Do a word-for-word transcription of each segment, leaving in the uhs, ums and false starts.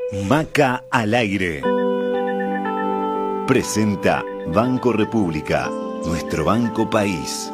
Maca al aire. Presenta Banco República, nuestro banco país.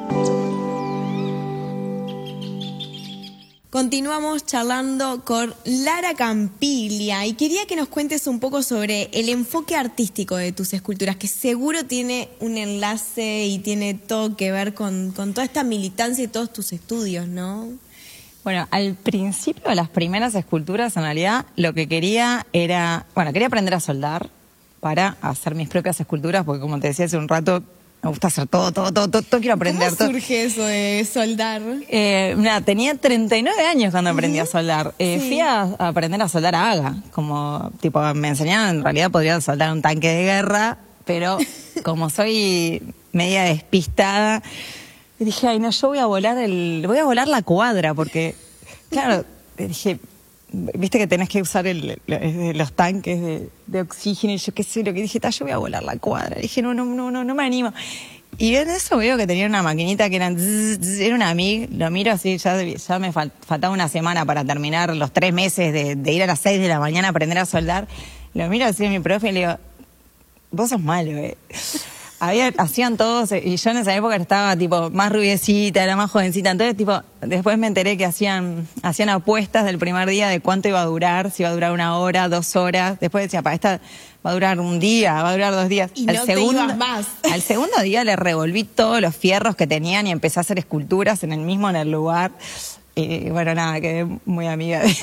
Continuamos charlando con Lara Campiglia y quería que nos cuentes un poco sobre el enfoque artístico de tus esculturas, que seguro tiene un enlace y tiene todo que ver con, con toda esta militancia y todos tus estudios, ¿no? Bueno, al principio de las primeras esculturas, en realidad, lo que quería era... Bueno, quería aprender a soldar para hacer mis propias esculturas, porque como te decía hace un rato, me gusta hacer todo, todo, todo, todo, todo quiero aprender. ¿Cómo todo. surge eso de soldar? Eh, mira, tenía treinta y nueve años cuando aprendí uh-huh. a soldar. Eh, sí. Fui a, a aprender a soldar a Haga, como, tipo, me enseñaban, en realidad podría soldar un tanque de guerra, pero como soy media despistada... Y dije, ay, no, yo voy a volar el, voy a volar la cuadra, porque, claro, dije, viste que tenés que usar el, los tanques de, de oxígeno, y yo qué sé, lo que dije, yo voy a volar la cuadra. Dije, no, no, no, no, no me animo. Y en eso veo que tenía una maquinita que era, era una Mig, lo miro así, ya, ya me faltaba una semana para terminar los tres meses de, de ir a las seis de la mañana a aprender a soldar. Lo miro así a mi profe y le digo, vos sos malo, eh. Había, hacían todos, y yo en esa época estaba tipo más rubiecita, era más jovencita, entonces tipo, después me enteré que hacían, hacían apuestas del primer día de cuánto iba a durar, si iba a durar una hora, dos horas, después decía, para esta va a durar un día, va a durar dos días. Y al no segundo, te ibas más. Al segundo día le revolví todos los fierros que tenían y empecé a hacer esculturas en el mismo, en el lugar. Y bueno, nada, quedé muy amiga de,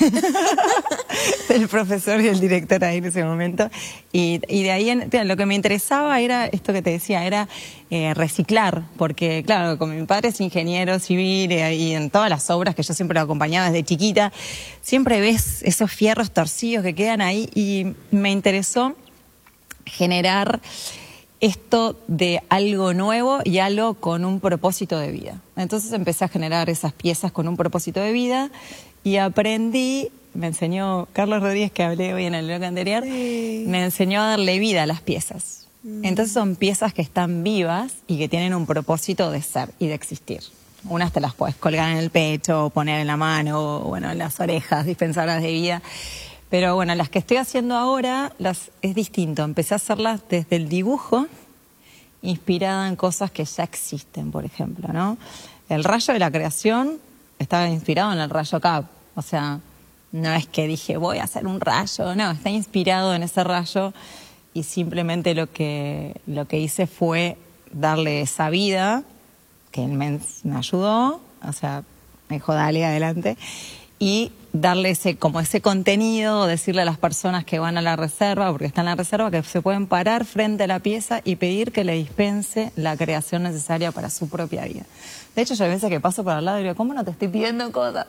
del profesor y el director ahí en ese momento. Y, y de ahí en, lo que me interesaba era esto que te decía, era eh, reciclar. Porque, claro, como mi padre es ingeniero civil eh, y en todas las obras que yo siempre lo acompañaba desde chiquita, siempre ves esos fierros torcidos que quedan ahí y me interesó generar esto de algo nuevo y algo con un propósito de vida. Entonces empecé a generar esas piezas con un propósito de vida y aprendí, me enseñó Carlos Rodríguez, que hablé hoy en el bloque anterior, sí. me enseñó a darle vida a las piezas. Mm. Entonces son piezas que están vivas y que tienen un propósito de ser y de existir. Unas te las puedes colgar en el pecho, o poner en la mano, o bueno, en las orejas, dispensadoras de vida. Pero bueno, las que estoy haciendo ahora las es distinto. Empecé a hacerlas desde el dibujo, inspirada en cosas que ya existen, por ejemplo, ¿no? El rayo de la creación estaba inspirado en el rayo Cap. O sea, no es que dije, voy a hacer un rayo. No, está inspirado en ese rayo y simplemente lo que, lo que hice fue darle esa vida, que él me, me ayudó, o sea, me dijo, dale, adelante, y darle ese, como ese contenido, decirle a las personas que van a la reserva, porque están en la reserva, que se pueden parar frente a la pieza y pedir que le dispense la creación necesaria para su propia vida. De hecho, yo hay veces que paso por al lado y digo, ¿cómo no te estoy pidiendo cosas?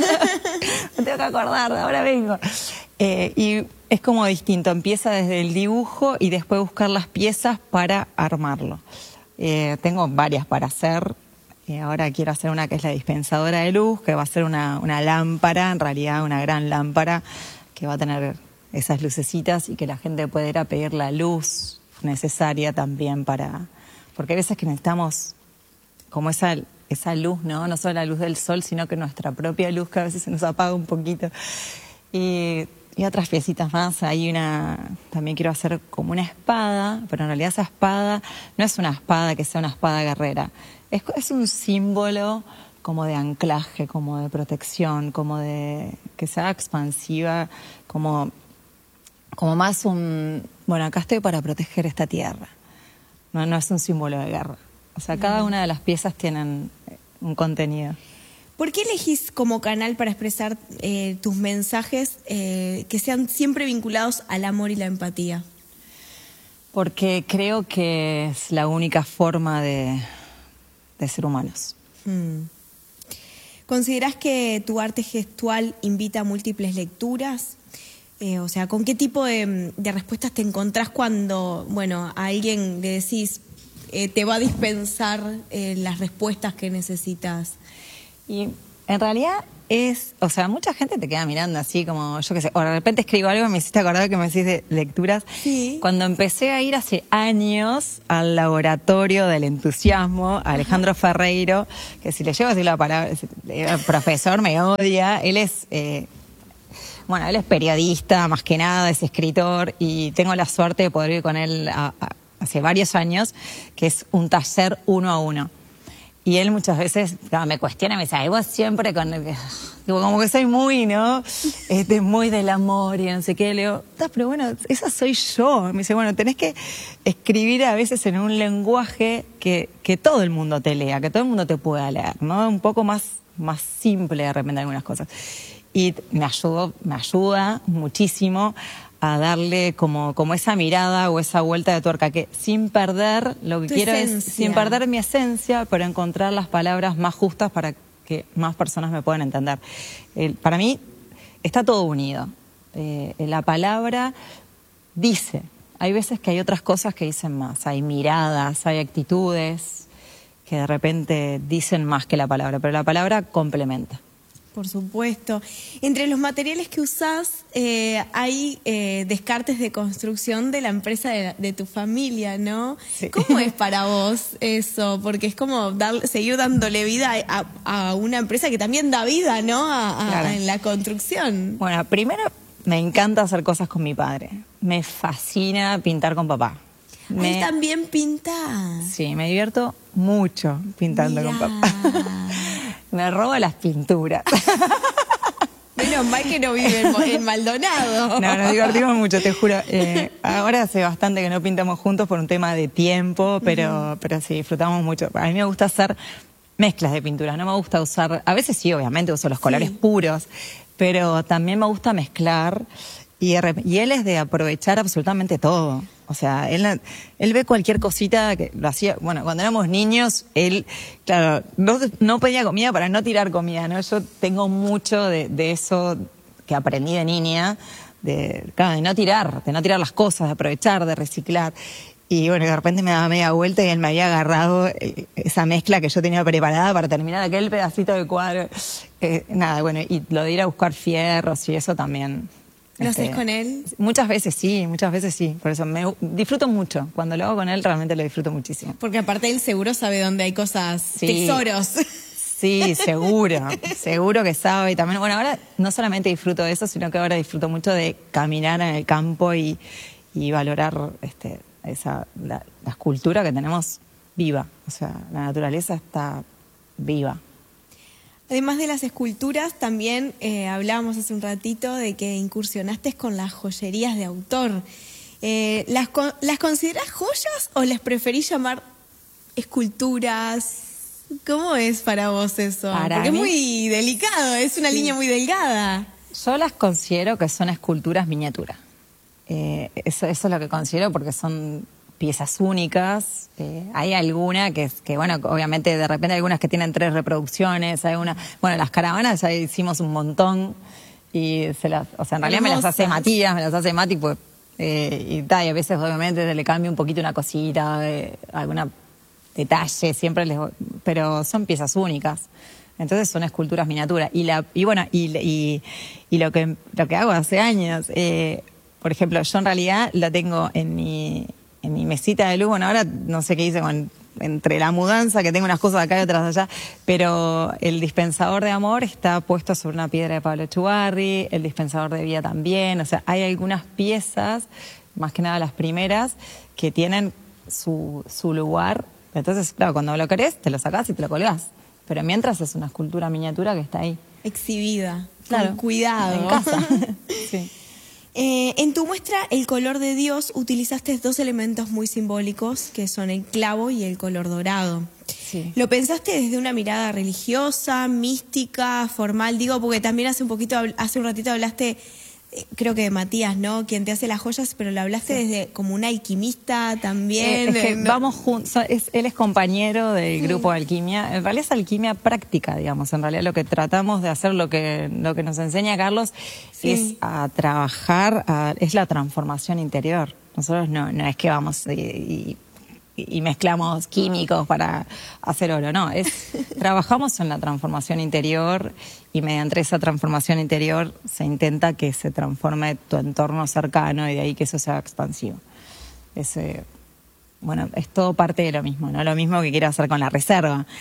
Me tengo que acordar, ahora vengo. Eh, y es como distinto, empieza desde el dibujo y después buscar las piezas para armarlo. Eh, tengo varias para hacer. Y ahora quiero hacer una que es la dispensadora de luz, que va a ser una, una lámpara, en realidad una gran lámpara, que va a tener esas lucecitas y que la gente pueda ir a pedir la luz necesaria también para... Porque hay veces que necesitamos como esa, esa luz, ¿no? No solo la luz del sol, sino que nuestra propia luz, que a veces se nos apaga un poquito. Y, y otras piecitas más. Hay una... También quiero hacer como una espada, pero en realidad esa espada no es una espada que sea una espada guerrera. Es, es un símbolo como de anclaje, como de protección, como de que sea expansiva, como, como más un... Bueno, acá estoy para proteger esta tierra. No, no es un símbolo de guerra. O sea, cada una de las piezas tienen un contenido. ¿Por qué elegís como canal para expresar eh, tus mensajes eh, que sean siempre vinculados al amor y la empatía? Porque creo que es la única forma de... de ser humanos. Hmm. ¿Considerás que tu arte gestual invita a múltiples lecturas? Eh, o sea, ¿con qué tipo de, de respuestas te encontrás cuando, bueno, a alguien le decís, eh, te va a dispensar eh, las respuestas que necesitas? Y en realidad es, o sea, mucha gente te queda mirando así como, yo qué sé, o de repente escribo algo y me hiciste acordar que me decís de lecturas. Sí. Cuando empecé a ir hace años al laboratorio del entusiasmo, a Alejandro Ajá. Ferreiro, que si le llevo así la palabra, el profesor me odia, él es... Eh, Bueno, él es periodista, más que nada, es escritor, y tengo la suerte de poder ir con él a, a, hace varios años, que es un taller uno a uno. Y él muchas veces claro, me cuestiona, me dice, ay, vos siempre con el... Digo, como que soy muy, ¿no? Este, muy del amor y no sé qué. Le digo, pero bueno, esa soy yo. Me dice, bueno, tenés que escribir a veces en un lenguaje que, que todo el mundo te lea, que todo el mundo te pueda leer, ¿no? Un poco más, más simple de repente algunas cosas. Y me ayudó, me ayuda muchísimo a darle como, como esa mirada o esa vuelta de tuerca, que sin perder, lo que Tu quiero esencia. es, sin perder mi esencia, pero encontrar las palabras más justas para que más personas me puedan entender. Eh, para mí está todo unido. Eh, la palabra dice, hay veces que hay otras cosas que dicen más, hay miradas, hay actitudes que de repente dicen más que la palabra, pero la palabra complementa. Por supuesto. Entre los materiales que usás eh, hay eh, descartes de construcción de la empresa de, de tu familia, ¿no? Sí. ¿Cómo es para vos eso? Porque es como dar, seguir dándole vida a, a una empresa que también da vida, ¿no? A, a, Claro. en la construcción. Bueno, primero me encanta hacer cosas con mi padre. Me fascina pintar con papá. Me... Él también pinta. Sí, me divierto mucho pintando Mirá. con papá. Me roba las pinturas. Menos mal que no vive en, en Maldonado. No, nos divertimos mucho, te juro. Eh, ahora hace bastante que no pintamos juntos por un tema de tiempo, pero, uh-huh. pero sí, disfrutamos mucho. A mí me gusta hacer mezclas de pinturas, no me gusta usar... A veces sí, obviamente, uso los colores sí. puros, pero también me gusta mezclar. Y, y él es de aprovechar absolutamente todo. O sea, él, él ve cualquier cosita que lo hacía... Bueno, cuando éramos niños, él, claro, no, no pedía comida para no tirar comida, ¿no? Yo tengo mucho de, de eso que aprendí de niña, de, claro, de no tirar, de no tirar las cosas, de aprovechar, de reciclar. Y bueno, de repente me daba media vuelta y él me había agarrado esa mezcla que yo tenía preparada para terminar aquel pedacito de cuadro. Eh, nada, bueno, y lo de ir a buscar fierros y eso también... ¿Lo este, haces con él? Muchas veces sí, muchas veces sí. Por eso me disfruto mucho. Cuando lo hago con él realmente lo disfruto muchísimo. Porque aparte él seguro sabe dónde hay cosas, sí, tesoros. Sí, seguro, seguro que sabe. Y también, bueno, ahora no solamente disfruto de eso, sino que ahora disfruto mucho de caminar en el campo y, y valorar este, esa, la, la escultura que tenemos viva. O sea, la naturaleza está viva. Además de las esculturas, también eh, hablábamos hace un ratito de que incursionaste con las joyerías de autor. Eh, ¿las, ¿Las considerás joyas o las preferís llamar esculturas? ¿Cómo es para vos eso? Para Porque mí, es muy delicado, es una sí. línea muy delgada. Yo las considero que son esculturas miniatura. Eh, eso, eso es lo que considero porque son... piezas únicas, eh, hay alguna que es que bueno, obviamente de repente hay algunas que tienen tres reproducciones, hay una, bueno, las caravanas ya hicimos un montón y se las, o sea, en realidad Hermosas. me las hace Matías, me las hace Mati, pues, eh, y, ta, y a veces obviamente se le cambia un poquito una cosita, eh, alguna detalle, siempre les, pero son piezas únicas. Entonces son esculturas miniaturas y la y bueno y, y, y lo que lo que hago hace años, eh, por ejemplo, yo en realidad la tengo en mi en mi mesita de luz. Bueno, ahora no sé qué hice con, entre la mudanza, que tengo unas cosas acá y otras allá, pero el dispensador de amor está puesto sobre una piedra de Pablo Echugarri, el dispensador de vida también, o sea, hay algunas piezas, más que nada las primeras, que tienen su, su lugar. Entonces, claro, cuando lo querés, te lo sacás y te lo colgás, pero mientras es una escultura miniatura que está ahí. Exhibida, claro, con cuidado. En casa, sí. Eh, en tu muestra El color de Dios utilizaste dos elementos muy simbólicos que son el clavo y el color dorado. Sí. ¿Lo pensaste desde una mirada religiosa, mística, formal? Digo, porque también hace un poquito, hace un ratito hablaste, eh, creo que de Matías, ¿no? Quien te hace las joyas, pero lo hablaste sí. desde como un alquimista también. Eh, es que ¿no? vamos juntos, es, él es compañero del sí. grupo de alquimia. En realidad es alquimia práctica, digamos. En realidad lo que tratamos de hacer, lo que, lo que nos enseña Carlos, sí. es a trabajar, a, es la transformación interior. Nosotros no, no es que vamos y, y, y mezclamos químicos para hacer oro, no. Es, trabajamos en la transformación interior y mediante esa transformación interior se intenta que se transforme tu entorno cercano y de ahí que eso sea expansivo. Es, eh, bueno, es todo parte de lo mismo, ¿no? Lo mismo que quiero hacer con la reserva.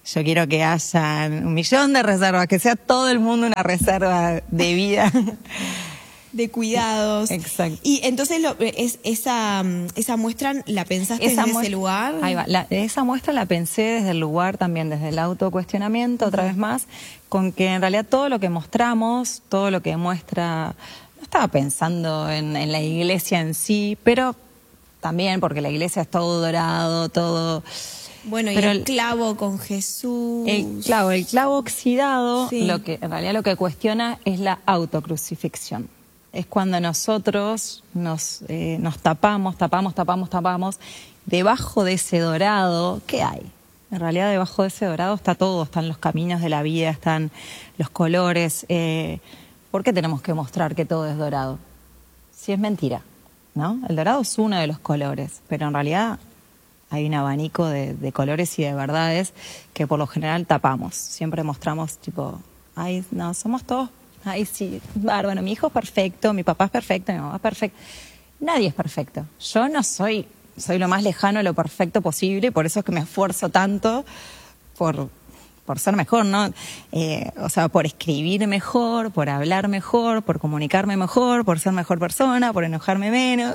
yo quiero que haya un millón de reservas, que sea todo el mundo una reserva de vida. De cuidados. Exacto. Y entonces lo, es, esa, esa muestra la pensaste Esa desde muestra- ese lugar. Ahí va. La- esa muestra la pensé desde el lugar también, desde el autocuestionamiento, otra vez más, con que en realidad todo lo que mostramos, todo lo que muestra, no estaba pensando en, en la iglesia en sí, pero también porque la iglesia es todo dorado, todo... Bueno, Pero y el, el- clavo con Jesús. El clavo, el clavo oxidado, Sí. lo que en realidad lo que cuestiona es la autocrucifixión. Es cuando nosotros nos, eh, nos tapamos, tapamos, tapamos, tapamos. Debajo de ese dorado, ¿qué hay? En realidad debajo de ese dorado está todo, están los caminos de la vida, están los colores. Eh, ¿Por qué tenemos que mostrar que todo es dorado? Si es mentira, ¿no? El dorado es uno de los colores, pero en realidad hay un abanico de, de colores y de verdades que por lo general tapamos. Siempre mostramos tipo, ay, no, somos todos, ay, sí, bárbaro, mi hijo es perfecto, mi papá es perfecto, mi mamá es perfecta. Nadie es perfecto. Yo no soy, soy lo más lejano a lo perfecto posible, y por eso es que me esfuerzo tanto por, por ser mejor, ¿no? Eh, o sea, por escribir mejor, por hablar mejor, por comunicarme mejor, por ser mejor persona, por enojarme menos.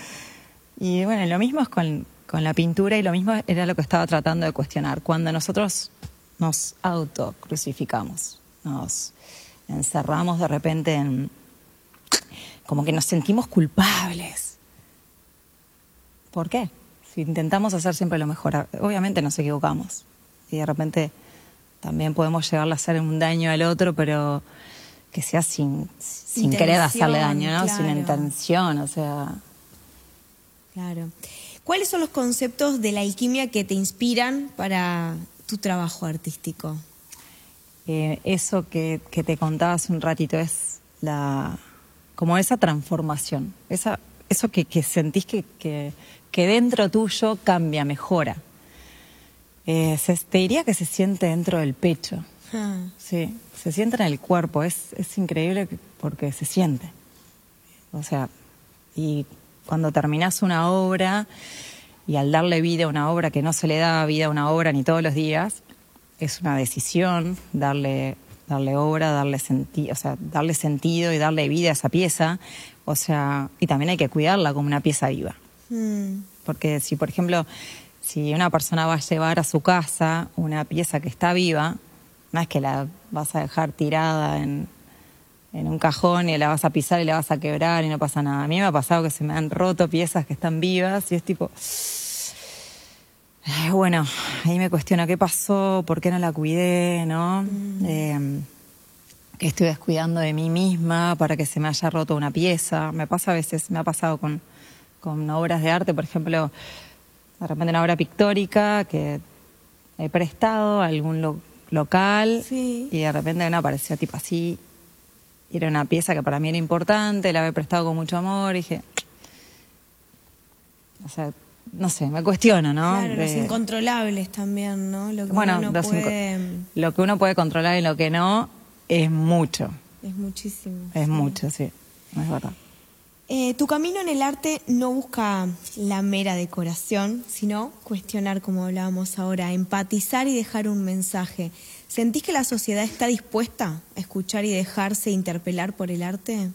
Y bueno, lo mismo es con, con la pintura, y lo mismo era lo que estaba tratando de cuestionar. Cuando nosotros nos autocrucificamos, nos encerramos de repente en... como que nos sentimos culpables. ¿Por qué? Si intentamos hacer siempre lo mejor, obviamente nos equivocamos. Y de repente también podemos llegar a hacer un daño al otro, pero que sea sin, sin querer hacerle daño, ¿no? Claro. Sin intención, o sea... Claro. ¿Cuáles son los conceptos de la alquimia que te inspiran para tu trabajo artístico? Eh, eso que, que te contaba hace un ratito es la como esa transformación, esa, eso que, que sentís que, que, que dentro tuyo cambia, mejora. Eh, se, te diría que se siente dentro del pecho, Ah, sí, se siente en el cuerpo, es, es increíble que- porque se siente. O sea, y cuando terminás una obra, y al darle vida a una obra que no se le da vida a una obra ni todos los días, es una decisión darle, darle obra, darle sentido, o sea, darle sentido y darle vida a esa pieza, o sea, y también hay que cuidarla como una pieza viva. mm, Porque si, por ejemplo, si una persona va a llevar a su casa una pieza que está viva, no es que la vas a dejar tirada en, en un cajón y la vas a pisar y la vas a quebrar y no pasa nada. A mí me ha pasado que se me han roto piezas que están vivas y es tipo... Ay, bueno, ahí me cuestiono qué pasó, por qué no la cuidé, ¿no? Mm. Eh, que estoy descuidando de mí misma para que se me haya roto una pieza. Me pasa a veces, me ha pasado con, con obras de arte, por ejemplo, de repente una obra pictórica que he prestado a algún lo- local Sí. y de repente una apareció tipo así. Y era una pieza que para mí era importante, la había prestado con mucho amor y dije... O sea, no sé, me cuestiono, ¿no? claro, los De- incontrolables también, ¿no? Lo que bueno, uno no los inco- puede... lo que uno puede controlar y lo que no es mucho, Es muchísimo. es sí. mucho, sí, es verdad. Eh, tu camino en el arte no busca la mera decoración, sino cuestionar, como hablábamos ahora, empatizar y dejar un mensaje. ¿Sentís que la sociedad está dispuesta a escuchar y dejarse interpelar por el arte?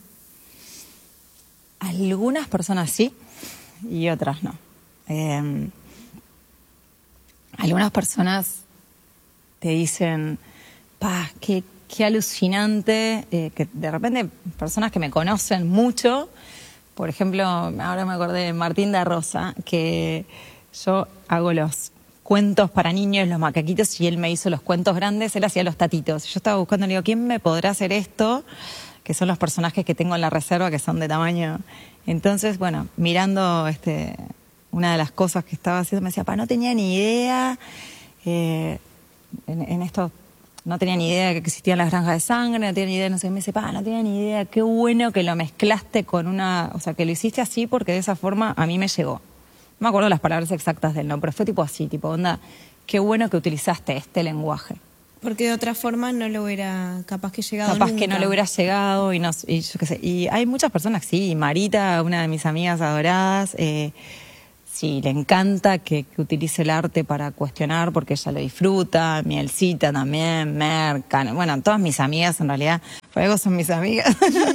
Algunas personas sí y otras no. Eh, algunas personas te dicen, pa, qué, qué alucinante, eh, que de repente personas que me conocen mucho, por ejemplo, ahora me acordé de Martín da Rosa, que yo hago los cuentos para niños, los macaquitos, y él me hizo los cuentos grandes, él hacía los tatitos. Yo estaba buscando, le digo, ¿quién me podrá hacer esto? Que son los personajes que tengo en la reserva, que son de tamaño. Entonces, bueno, mirando este, una de las cosas que estaba haciendo, me decía, pa, no tenía ni idea, eh, en, en esto no tenía ni idea que existían las granjas de sangre, no tenía ni idea, no sé, me dice, pa, no tenía ni idea, qué bueno que lo mezclaste con una, o sea, que lo hiciste así porque de esa forma a mí me llegó. No me acuerdo las palabras exactas del no, pero fue tipo así, tipo, onda, qué bueno que utilizaste este lenguaje. Porque de otra forma no lo hubiera capaz que llegado Capaz nunca. que no le hubiera llegado y no y yo qué sé. Y hay muchas personas, sí, Marita, una de mis amigas adoradas, eh, Sí, le encanta que, que utilice el arte para cuestionar porque ella lo disfruta, Mielcita también, Merca, bueno, todas mis amigas en realidad, por algo son mis amigas.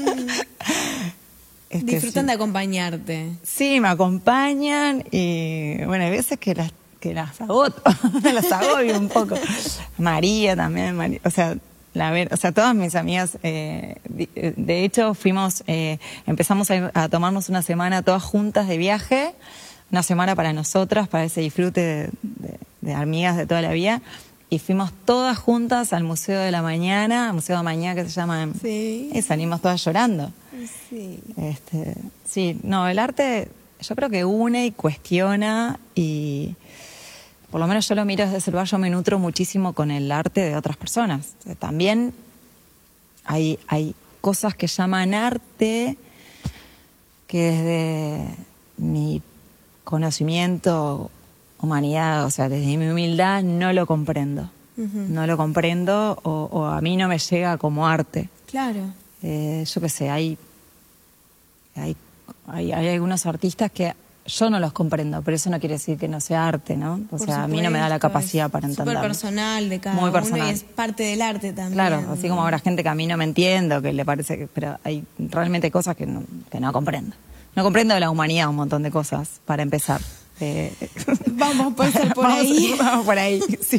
este, Disfrutan sí. de acompañarte. Sí, me acompañan y bueno, hay veces que las, que las agoto, las agobio un poco. María también, María, o sea... La ver, o sea, todas mis amigas, eh, de, de hecho, fuimos, eh, empezamos a, a tomarnos una semana todas juntas de viaje, una semana para nosotras, para ese disfrute de, de, de amigas de toda la vida, y fuimos todas juntas al Museo de la Mañana, al Museo de la Mañana que se llama, Sí. y salimos todas llorando. Sí. Este, sí, no, el arte yo creo que une y cuestiona y... Por lo menos yo lo miro desde ese lugar, yo me nutro muchísimo con el arte de otras personas. También hay, hay cosas que llaman arte que desde mi conocimiento, humanidad, o sea, desde mi humildad, no lo comprendo. Uh-huh. No lo comprendo o, o a mí no me llega como arte. Claro. Eh, yo qué sé, hay, hay, hay, hay algunos artistas que... Yo no los comprendo, pero eso no quiere decir que no sea arte, ¿no? O Por sea, supuesto, a mí no me da la capacidad para entenderlo. Súper personal de cada Muy uno personal. y es parte del arte también. Claro, así como habrá gente que a mí no me entiendo, que le parece que... Pero hay realmente cosas que no, que no comprendo. No comprendo de la humanidad un montón de cosas, para empezar. Eh, vamos, puede ser por vamos, ahí. Vamos por ahí, sí.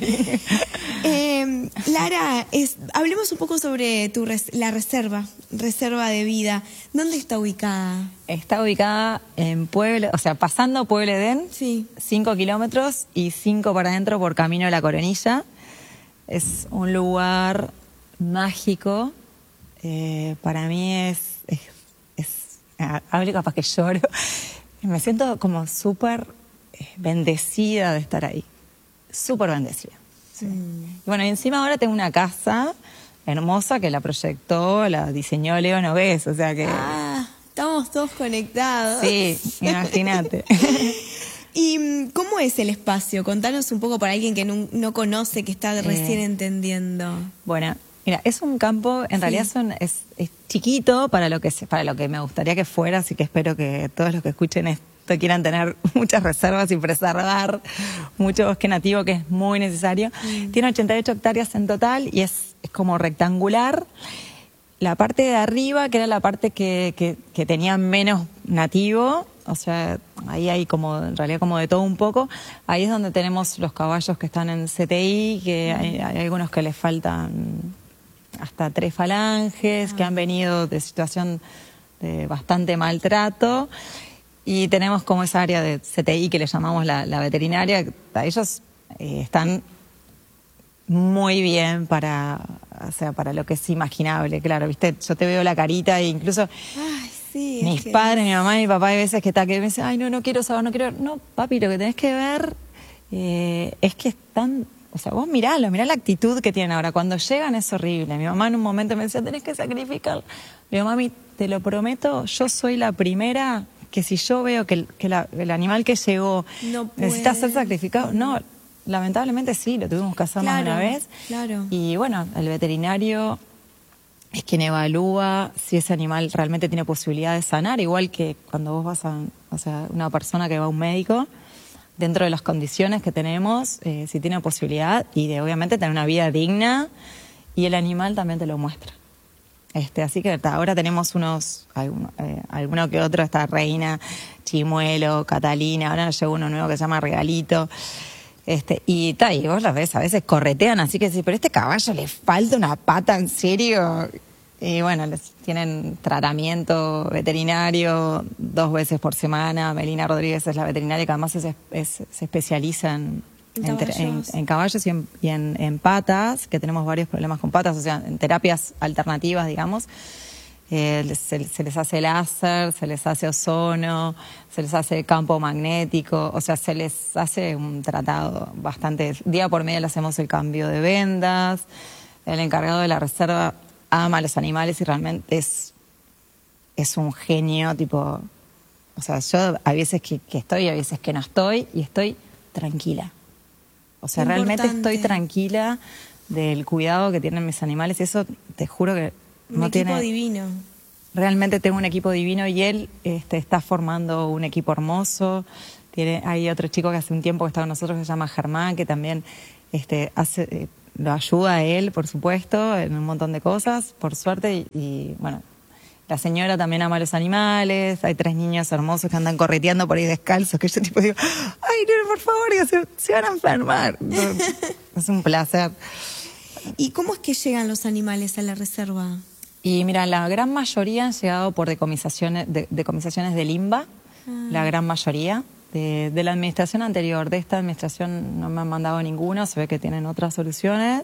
Eh, Lara, es, hablemos un poco sobre tu res, la reserva, reserva de vida. ¿Dónde está ubicada? Está ubicada en Pueblo, o sea, pasando Pueblo Edén, sí. cinco kilómetros y cinco para adentro por Camino de la Coronilla. Es un lugar mágico. Eh, para mí es, es, es hablo capaz que lloro. Me siento como súper bendecida de estar ahí. Súper bendecida. Sí. Mm. Y bueno, y encima ahora tengo una casa hermosa que la proyectó, la diseñó Leo Nogués, o sea que... Ah, estamos todos conectados. Sí, imagínate. ¿Y cómo es el espacio? Contanos un poco para alguien que no, no conoce, que está recién eh, entendiendo. Bueno, mira, es un campo, en sí. realidad son, es, es chiquito para lo que para lo que me gustaría que fuera, así que espero que todos los que escuchen esto quieran tener muchas reservas y preservar mucho bosque nativo, que es muy necesario. Mm. Tiene ochenta y ocho hectáreas en total y es, es como rectangular. La parte de arriba, que era la parte que, que, que tenía menos nativo, o sea, ahí hay como, en realidad como de todo un poco, ahí es donde tenemos los caballos que están en C T I, que mm. hay, hay algunos que les faltan hasta tres falanges, ah. que han venido de situación de bastante maltrato. Y tenemos como esa área de C T I que le llamamos la, la veterinaria. Ellos eh, están muy bien para, o sea, para lo que es imaginable. Claro, viste, yo te veo la carita e incluso ay, sí, mis es padres, que... mi mamá y mi papá hay veces que está que me dicen, ay, no, no quiero saber, no quiero ver. No, papi, lo que tenés que ver eh, es que están... O sea, vos miralo, mirá la actitud que tienen ahora. Cuando llegan es horrible. Mi mamá en un momento me decía, tenés que sacrificar. Le digo, mami, te lo prometo, yo soy la primera... que si yo veo que el, que la, el animal que llegó no necesita ser sacrificado, no, lamentablemente sí, lo tuvimos que hacer más claro, de una vez. Claro. Y bueno, el veterinario es quien evalúa si ese animal realmente tiene posibilidad de sanar, igual que cuando vos vas a, o sea, una persona que va a un médico, dentro de las condiciones que tenemos, eh, si tiene posibilidad y de obviamente tener una vida digna, y el animal también te lo muestra. Este, así que ahora tenemos unos, alguno, eh, alguno que otro, esta Reina, Chimuelo, Catalina, ahora nos llegó uno nuevo que se llama Regalito, este, y, ta, y vos los ves, a veces corretean, así que sí, pero a este caballo le falta una pata, ¿en serio? Y bueno, les tienen tratamiento veterinario dos veces por semana. Melina Rodríguez es la veterinaria que además es, es, se especializa en... En, en, en caballos y, en, y en, en patas, que tenemos varios problemas con patas, o sea, en terapias alternativas, digamos. Eh, se, se les hace láser, se les hace ozono, se les hace campo magnético, o sea, se les hace un tratado bastante... Día por medio le hacemos el cambio de vendas. El encargado de la reserva ama a los animales y realmente es, es un genio, tipo... O sea, yo hay veces que, que estoy y hay veces que no estoy, y estoy tranquila. O sea, Importante. Realmente estoy tranquila del cuidado que tienen mis animales y eso te juro que un no tiene... Un equipo divino. Realmente tengo un equipo divino y él este, está formando un equipo hermoso. Tiene, hay otro chico que hace un tiempo que está con nosotros que se llama Germán, que también este, hace, eh, lo ayuda a él, por supuesto, en un montón de cosas, por suerte, y, y bueno, la señora también ama a los animales, hay tres niños hermosos que andan correteando por ahí descalzos, que yo tipo digo, ay, no, por favor, se, se van a enfermar. Es un placer. ¿Y cómo es que llegan los animales a la reserva? Y mira, la gran mayoría han llegado por decomisaciones, de, decomisaciones del INBA, ah. la gran mayoría. De, de la administración anterior, de esta administración no me han mandado ninguno, se ve que tienen otras soluciones.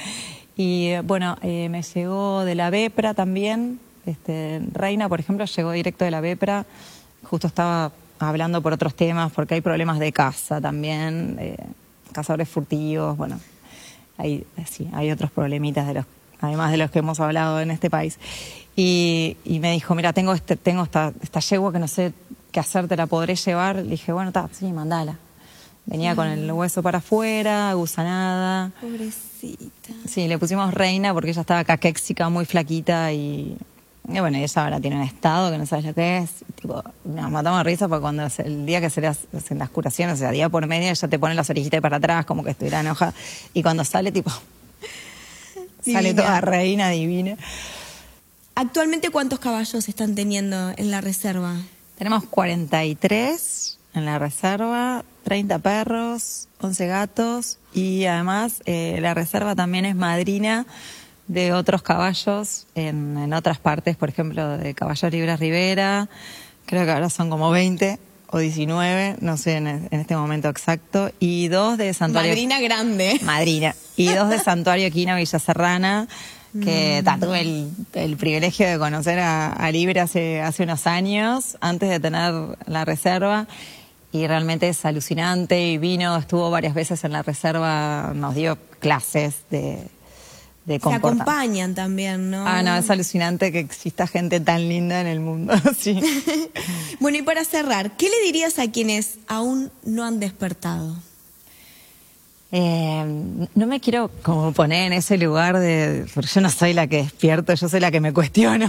Y bueno, eh, me llegó de la BEPRA también, este, Reina, por ejemplo, llegó directo de la BEPRA, justo estaba hablando por otros temas, porque hay problemas de caza también, eh, cazadores furtivos, bueno, hay, sí, hay otros problemitas de los, además de los que hemos hablado en este país. Y, y me dijo, mira, tengo, este, tengo esta, esta yegua que no sé qué hacer, te la podré llevar. Le dije, bueno, está, sí, mandala. Venía ah. con el hueso para afuera, gusanada. Pobrecita. Sí, le pusimos Reina porque ella estaba caquéxica, muy flaquita y, y bueno, ella ahora tiene un estado que no sabes lo que es. Y, tipo, nos matamos de risa porque cuando el día que se le hacen las curaciones, o sea, día por medio, ella te pone las orejitas para atrás como que estuviera enojada. Y cuando sale, tipo, divina. Sale toda reina divina. ¿Actualmente cuántos caballos están teniendo en la reserva? Tenemos cuarenta y tres en la reserva, treinta perros, once gatos y además eh, la reserva también es madrina de otros caballos en, en otras partes, por ejemplo, de Caballos Libres Rivera, creo que ahora son como veinte o diecinueve, no sé en, en este momento exacto, y dos de Santuario... Madrina grande. Madrina. Y dos de Santuario Quina Villa Serrana, que mm. tuve el, el privilegio de conocer a, a Libre hace, hace unos años, antes de tener la reserva, y realmente es alucinante, y vino, estuvo varias veces en la reserva, nos dio clases de, de comportamiento. Se acompañan también, ¿no? Ah, no, es alucinante que exista gente tan linda en el mundo, sí. Bueno, y para cerrar, ¿qué le dirías a quienes aún no han despertado? Eh, no me quiero como poner en ese lugar de... Porque yo no soy la que despierto, yo soy la que me cuestiono.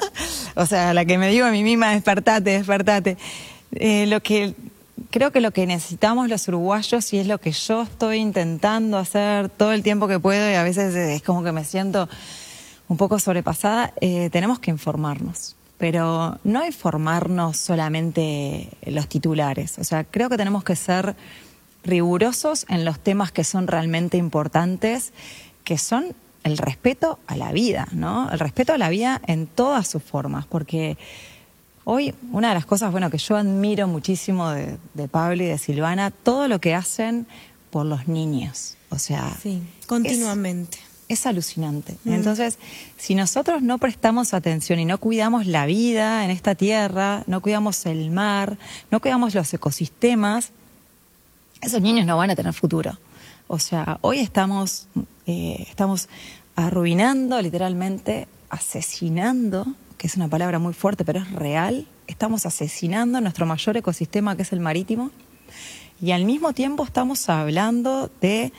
O sea, la que me digo a mí misma, despertate, despertate. Eh, lo que... Creo que lo que necesitamos los uruguayos, y es lo que yo estoy intentando hacer todo el tiempo que puedo, y a veces es como que me siento un poco sobrepasada, eh, tenemos que informarnos. Pero no informarnos solamente los titulares. O sea, creo que tenemos que ser rigurosos en los temas que son realmente importantes, que son el respeto a la vida, ¿no? El respeto a la vida en todas sus formas, porque hoy una de las cosas, bueno, que yo admiro muchísimo de, de Pablo y de Silvana, todo lo que hacen por los niños, o sea... Sí, continuamente. Es, es alucinante. Mm. Entonces, si nosotros no prestamos atención y no cuidamos la vida en esta tierra, no cuidamos el mar, no cuidamos los ecosistemas, esos niños no van a tener futuro. O sea, hoy estamos, eh, estamos arruinando, literalmente, asesinando, que es una palabra muy fuerte, pero es real, estamos asesinando nuestro mayor ecosistema, que es el marítimo, y al mismo tiempo estamos hablando de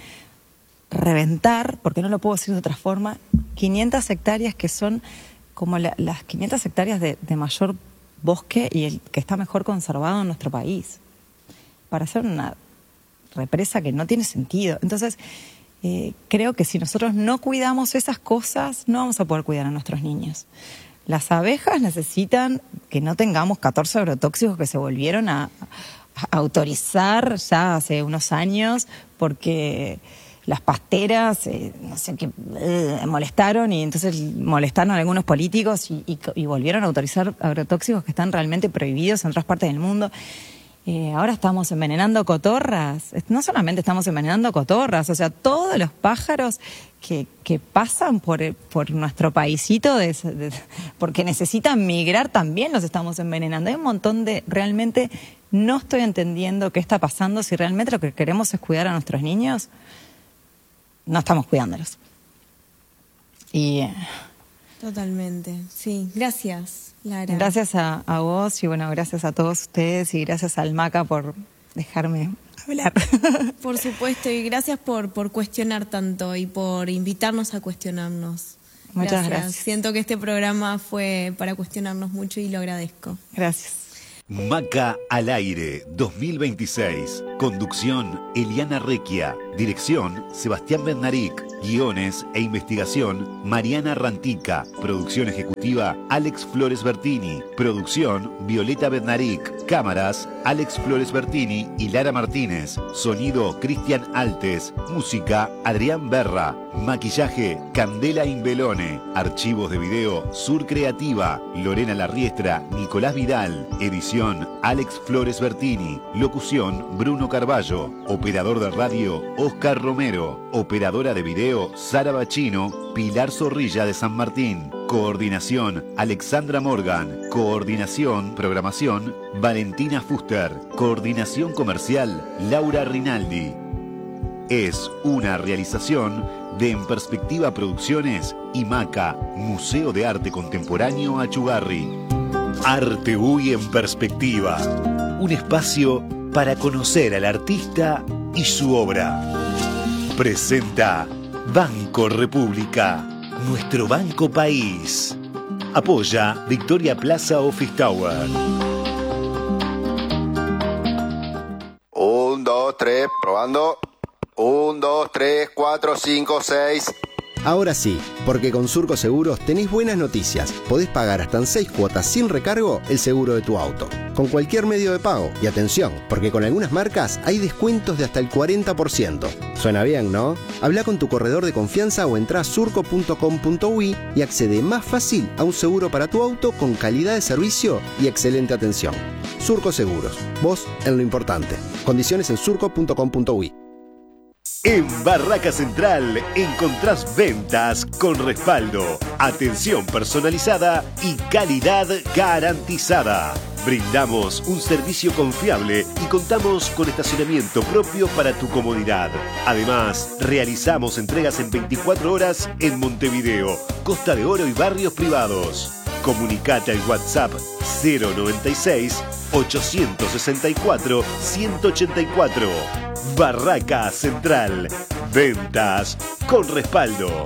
reventar, porque no lo puedo decir de otra forma, quinientas hectáreas que son como la, las quinientas hectáreas de, de mayor bosque y el que está mejor conservado en nuestro país, para hacer una represa que no tiene sentido. Entonces, eh, creo que si nosotros no cuidamos esas cosas, no vamos a poder cuidar a nuestros niños. Las abejas necesitan que no tengamos catorce agrotóxicos que se volvieron a, a autorizar ya hace unos años porque las pasteras, eh, no sé qué, eh, molestaron y entonces molestaron a algunos políticos y, y, y volvieron a autorizar agrotóxicos que están realmente prohibidos en otras partes del mundo. Eh, ahora estamos envenenando cotorras, no solamente estamos envenenando cotorras, o sea, todos los pájaros que, que pasan por, por nuestro paisito, de, de, porque necesitan migrar, también los estamos envenenando. Hay un montón de, realmente no estoy entendiendo qué está pasando, si realmente lo que queremos es cuidar a nuestros niños, no estamos cuidándolos. Y... Totalmente, sí, gracias. Lara. Gracias a, a vos y bueno, gracias a todos ustedes y gracias al Maca por dejarme hablar. Por supuesto, y gracias por, por cuestionar tanto y por invitarnos a cuestionarnos. Muchas gracias. gracias. Siento que este programa fue para cuestionarnos mucho y lo agradezco. Gracias. Maca al aire dos mil veintiséis. Conducción Eliana Requia. Dirección Sebastián Bernaric. Guiones e investigación Mariana Rantica. Producción ejecutiva Alex Flores Bertini. Producción Violeta Bernaric. Cámaras Alex Flores Bertini y Lara Martínez. Sonido Cristian Altes. Música Adrián Berra. Maquillaje Candela Imbelone. Archivos de video Sur Creativa. Lorena Larriestra, Nicolás Vidal. Edición Alex Flores Bertini. Locución Bruno Carballo. Operador de radio Oscar Romero. Operadora de video Sara Bachino. Pilar Zorrilla de San Martín. Coordinación Alexandra Morgan. Coordinación Programación Valentina Fuster. Coordinación Comercial Laura Rinaldi. Es una realización de En Perspectiva Producciones y Maca, Museo de Arte Contemporáneo Achugarri. Arte Uy en Perspectiva. Un espacio para conocer al artista y su obra. Presenta Banco República, nuestro banco país. Apoya Victoria Plaza Office Tower. Un, dos, tres, probando. Un, dos, tres, cuatro, cinco, seis. Ahora sí, porque con Surco Seguros tenés buenas noticias. Podés pagar hasta en seis cuotas sin recargo el seguro de tu auto, con cualquier medio de pago. Y atención, porque con algunas marcas hay descuentos de hasta el cuarenta por ciento. Suena bien, ¿no? Habla con tu corredor de confianza o entrá a surco punto com punto uy y accede más fácil a un seguro para tu auto con calidad de servicio y excelente atención. Surco Seguros, vos en lo importante. Condiciones en surco punto com punto uy. En Barraca Central encontrás ventas con respaldo, atención personalizada y calidad garantizada. Brindamos un servicio confiable y contamos con estacionamiento propio para tu comodidad. Además, realizamos entregas en veinticuatro horas en Montevideo, Costa de Oro y barrios privados. Comunicate al WhatsApp cero noventa y seis, ochocientos sesenta y cuatro, ciento ochenta y cuatro. Barraca Central. Ventas con respaldo.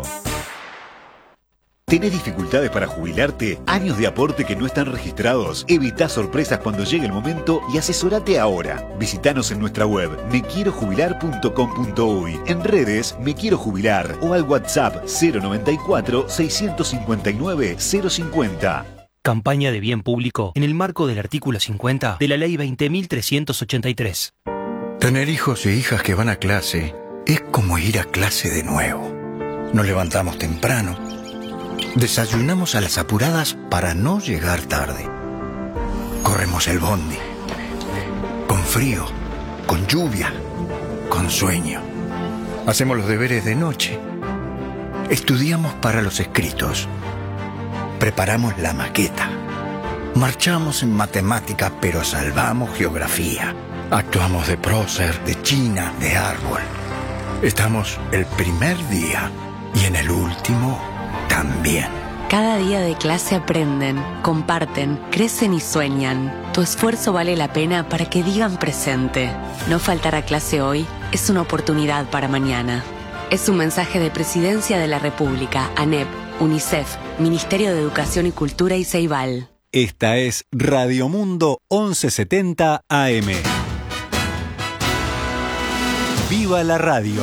¿Tenés dificultades para jubilarte? ¿Años de aporte que no están registrados? Evita sorpresas cuando llegue el momento y asesorate ahora. Visítanos en nuestra web me quiero jubilar punto com punto uy, en redes Me Quiero Jubilar o al WhatsApp cero noventa y cuatro, seiscientos cincuenta y nueve, cero cincuenta. Campaña de bien público en el marco del artículo cincuenta de la Ley veinte mil trescientos ochenta y tres. Tener hijos e hijas que van a clase es como ir a clase de nuevo. Nos levantamos temprano, desayunamos a las apuradas para no llegar tarde. Corremos el bondi, con frío, con lluvia, con sueño. Hacemos los deberes de noche. Estudiamos para los escritos. Preparamos la maqueta. Marchamos en matemática, pero salvamos geografía. Actuamos de prócer, de china, de árbol. Estamos el primer día y en el último también. Cada día de clase aprenden, comparten, crecen y sueñan. Tu esfuerzo vale la pena para que digan presente. No faltar a clase hoy es una oportunidad para mañana. Es un mensaje de Presidencia de la República, ANEP, UNICEF, Ministerio de Educación y Cultura y Ceibal. Esta es Radio Mundo once setenta A M. ¡Viva la radio!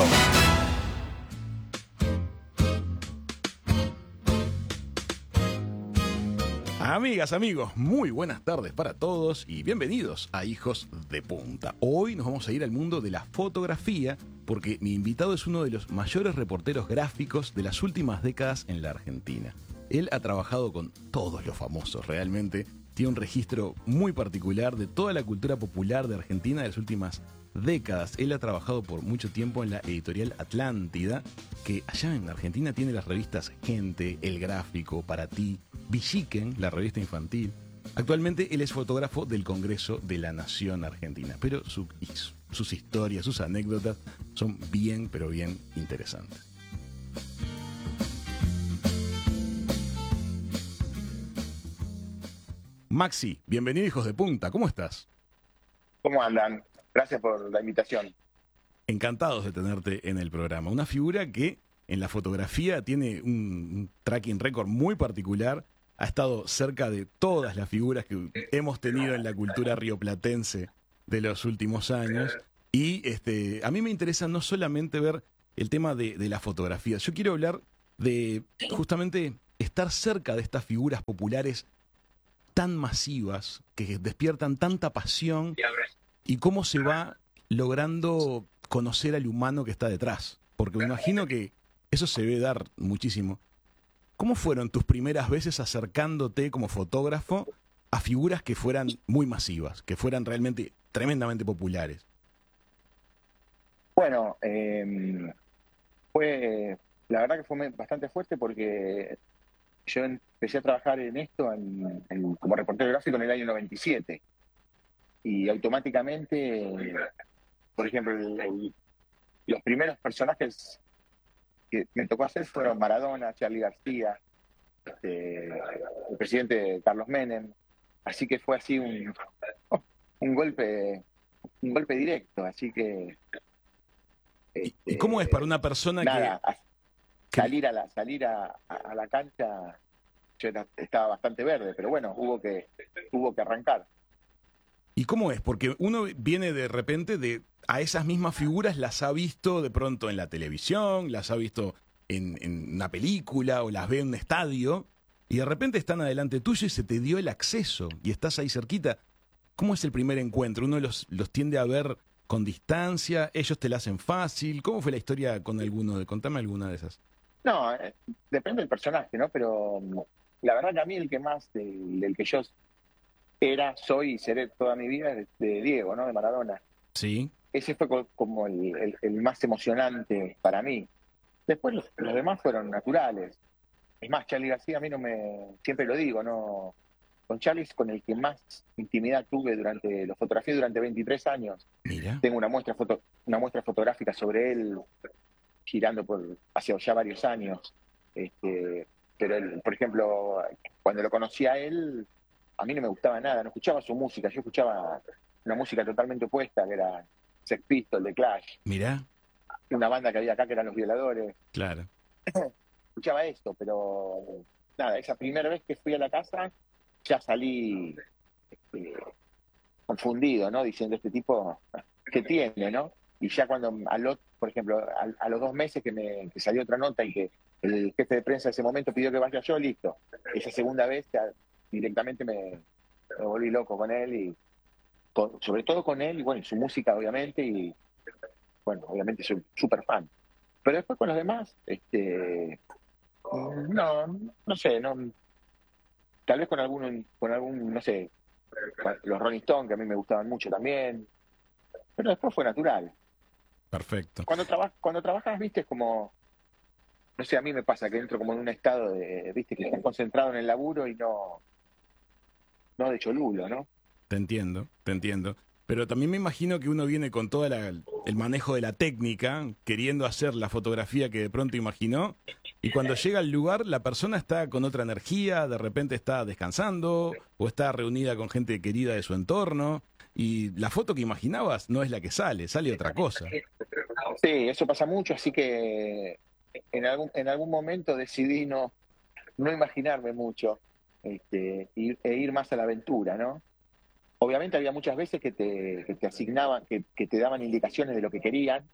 Amigas, amigos, muy buenas tardes para todos y bienvenidos a Hijos de Punta. Hoy nos vamos a ir al mundo de la fotografía porque mi invitado es uno de los mayores reporteros gráficos de las últimas décadas en la Argentina. Él ha trabajado con todos los famosos, realmente tiene un registro muy particular de toda la cultura popular de Argentina de las últimas décadas. Él ha trabajado por mucho tiempo en la editorial Atlántida, que allá en Argentina tiene las revistas Gente, El Gráfico, Para Ti, Villiquen, la revista infantil. Actualmente él es fotógrafo del Congreso de la Nación Argentina, pero su, sus historias, sus anécdotas son bien, pero bien interesantes. Maxi, bienvenido Hijos de Punta, ¿cómo estás? ¿Cómo andan? Gracias por la invitación. Encantados de tenerte en el programa. Una figura que en la fotografía tiene un, un tracking record muy particular. ha estado cerca de todas las figuras que hemos tenido en la cultura rioplatense de los últimos años. Y este, a mí me interesa no solamente ver el tema de, de la fotografía. Yo quiero hablar de justamente estar cerca de estas figuras populares tan masivas, que despiertan tanta pasión, y cómo se va logrando conocer al humano que está detrás. Porque me imagino que eso se debe dar muchísimo. ¿Cómo fueron tus primeras veces acercándote como fotógrafo a figuras que fueran muy masivas, que fueran realmente tremendamente populares? Bueno, eh, fue, la verdad que fue bastante fuerte porque yo empecé a trabajar en esto en, en, como reportero gráfico en el año noventa y siete. Y automáticamente, por ejemplo, el, el, los primeros personajes que me tocó hacer fueron Maradona, Charly García, este, el presidente Carlos Menem. Así que fue así un, un golpe un golpe directo. Así que... Este, ¿Y cómo es para una persona nada, que... Salir a la, salir a, a la cancha, yo era, estaba bastante verde, pero bueno, hubo que, hubo que arrancar. ¿Y cómo es? Porque uno viene de repente de... A esas mismas figuras las ha visto de pronto en la televisión, las ha visto en, en una película o las ve en un estadio, y de repente están adelante tuyo y se te dio el acceso y estás ahí cerquita. ¿Cómo es el primer encuentro? ¿Uno los, los tiende a ver con distancia? ¿Ellos te la hacen fácil? ¿Cómo fue la historia con alguno? De, contame alguna de esas. No, eh, depende del personaje, ¿no? Pero la verdad que a mí el que más, del, del que yo era, soy y seré toda mi vida es de, de Diego, ¿no? De Maradona. Sí. Ese fue como el, el, el más emocionante para mí. Después los, los demás fueron naturales. Es más, Charly García a mí no me... Siempre lo digo, ¿no? Con Charly es con el que más intimidad tuve durante... Lo fotografié durante veintitrés años. Mira. Tengo una muestra, foto, una muestra fotográfica sobre él girando por hace ya varios años. Este, pero, él, por ejemplo, cuando lo conocí a él, a mí no me gustaba nada. No escuchaba su música. Yo escuchaba una música totalmente opuesta, que era Sex Pistols, The Clash. Mirá. Una banda que había acá que eran Los Violadores. Claro. Escuchaba esto, pero nada, esa primera vez que fui a la casa ya salí este, confundido, ¿no? Diciendo, este tipo, ¿qué tiene, no? Y ya cuando, al, por ejemplo, a, a los dos meses que me que salió otra nota y que el jefe de prensa de ese momento pidió que vaya yo, listo. Esa segunda vez ya directamente me, me volví loco con él y con, sobre todo con él y bueno, y su música obviamente y bueno, obviamente soy súper fan. Pero después con los demás, este no, no sé, no tal vez con algún, con algún, no sé, los Rolling Stones, que a mí me gustaban mucho también, pero después fue natural. Perfecto. Cuando trabajas, cuando trabajas, viste, es como, no sé, a mí me pasa que entro como en un estado de, viste, que estás concentrado en el laburo y no, no de cholulo, ¿no? Te entiendo, te entiendo. Pero también me imagino que uno viene con todo el manejo de la técnica, queriendo hacer la fotografía que de pronto imaginó, y cuando llega al lugar la persona está con otra energía, de repente está descansando, o está reunida con gente querida de su entorno, y la foto que imaginabas no es la que sale, sale otra cosa. Sí, eso pasa mucho, así que en algún, en algún momento decidí no, no imaginarme mucho este, ir, e ir más a la aventura, ¿no? Obviamente había muchas veces que te, que te asignaban, que, que te daban indicaciones de lo que querían,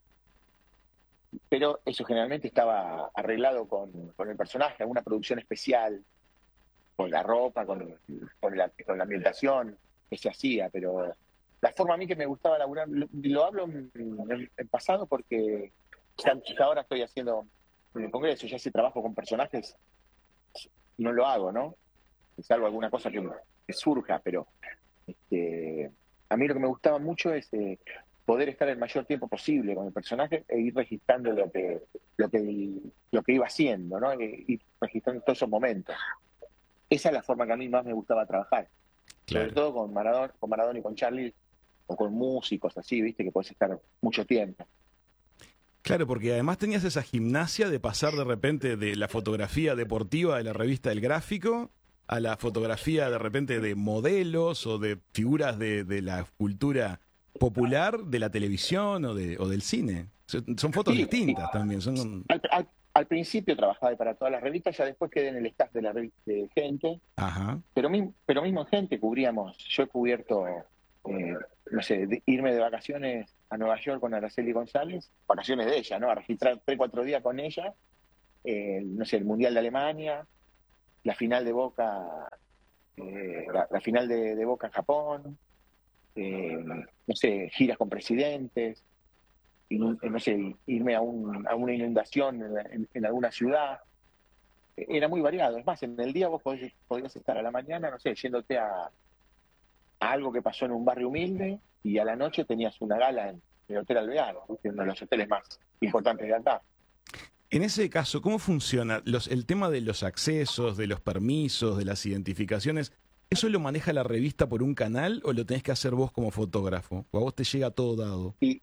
pero eso generalmente estaba arreglado con, con el personaje, alguna producción especial, con la ropa, con, con, la, con la ambientación que se hacía, pero la forma a mí que me gustaba laburar, lo, lo hablo en, en, en pasado porque ya, ya ahora estoy haciendo en el Congreso, ya si trabajo con personajes, no lo hago, ¿no? Salvo alguna cosa que, que surja, pero... Este, a mí lo que me gustaba mucho es eh, poder estar el mayor tiempo posible con el personaje e ir registrando lo que lo que lo que iba haciendo, ¿no? E ir registrando todos esos momentos. Esa es la forma que a mí más me gustaba trabajar. Claro. Sobre todo con Maradona, con Maradona y con Charly, o con músicos así, viste, que podés estar mucho tiempo. Claro, porque además tenías esa gimnasia de pasar de repente de la fotografía deportiva de la revista El Gráfico a la fotografía de repente de modelos o de figuras de, de la cultura popular, de la televisión o, de, o del cine. Son fotos sí, distintas sí. también. Son... Al, al, al principio trabajaba para todas las revistas, ya después quedé en el staff de la revista de Gente, Ajá. pero, mi- pero mismo en Gente cubríamos, yo he cubierto, eh, no sé, de- irme de vacaciones a Nueva York con Araceli González, vacaciones de ella, ¿no? A registrar tres, cuatro días con ella, eh, no sé, el Mundial de Alemania, la final de Boca, eh, la, la final de, de Boca en Japón, eh, no sé, giras con presidentes, y, no no sé, irme a, un, a una inundación en, en- en alguna ciudad. Era muy variado. Es más, en el día vos podías, podías estar a la mañana, no sé, yéndote a, a algo que pasó en un barrio humilde, y a la noche tenías una gala en el Hotel Alvear, ¿viste? Uno de los hoteles más importantes de acá. En ese caso, ¿cómo funciona los, el tema de los accesos, de los permisos, de las identificaciones? ¿Eso lo maneja la revista por un canal o lo tenés que hacer vos como fotógrafo? ¿O a vos te llega todo dado? Y,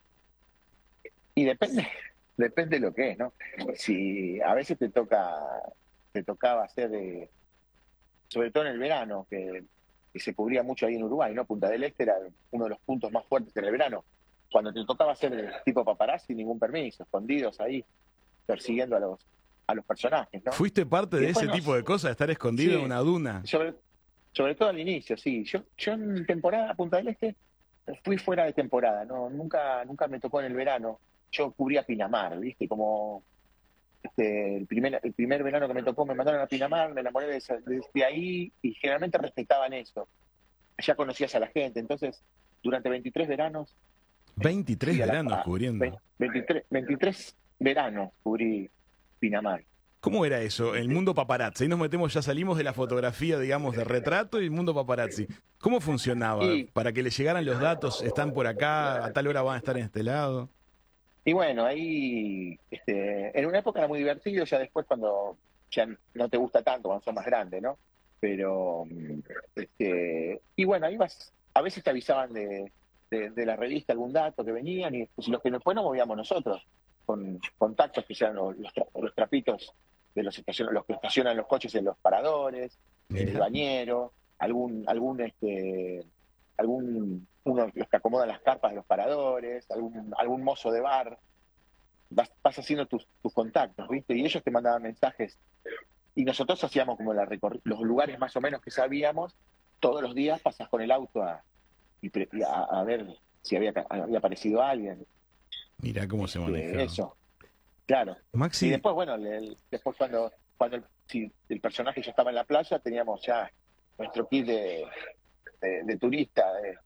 y depende, depende de lo que es, ¿no? Si a veces te toca, te tocaba hacer, eh, sobre todo en el verano, que, que se cubría mucho ahí en Uruguay, ¿no? Punta del Este era uno de los puntos más fuertes en el verano. Cuando te tocaba hacer el tipo paparazzi, ningún permiso, escondidos ahí, persiguiendo a los, a los personajes, ¿no? ¿Fuiste parte Y de después ese no- tipo de cosas, de estar escondido Sí. en una duna? Sobre, sobre todo al inicio, sí. Yo, yo en temporada Punta del Este fui fuera de temporada, no, nunca, nunca me tocó en el verano. Yo cubría Pinamar, ¿viste? Como este, el primer, el primer verano que me tocó me mandaron a Pinamar, me enamoré de, esa- de ahí, y generalmente respetaban eso. Ya conocías a la gente, entonces durante veintitrés veranos veintitrés fui a la- veranos a- cubriendo. veintitrés, veintitrés veranos cubrí Pinamar. ¿Cómo era eso? El mundo paparazzi. Ahí nos metemos, ya salimos de la fotografía, digamos, de retrato y el mundo paparazzi. ¿Cómo funcionaba? Y- Para que le llegaran los datos, están por acá, a tal hora van a estar en este lado. Y bueno, ahí este, en una época era muy divertido, ya después cuando ya no te gusta tanto, cuando sos más grande, ¿no? Pero, mm, este, y bueno, ahí vas, a veces te avisaban de, de, de la revista algún dato que venían, y pues, los que después nos movíamos nosotros, con contactos que sean los, los, tra- los trapitos de los estacion- los que estacionan los coches en los paradores, el Mirá. bañero, algún, algún este algún uno de los que acomodan las carpas de los paradores, algún, algún mozo de bar. Vas, vas haciendo tus, tus contactos, ¿viste? Y ellos te mandaban mensajes. Y nosotros hacíamos como la recorri- los lugares más o menos que sabíamos, todos los días pasas con el auto a, y pre- y a, a ver si había, ca- había aparecido alguien. Mirá cómo se Eh, maneja. eso, claro. Maxi, Y después, bueno, el- el- después cuando, cuando el, si el personaje ya estaba en la playa, teníamos ya nuestro kit de, de, de turista, de,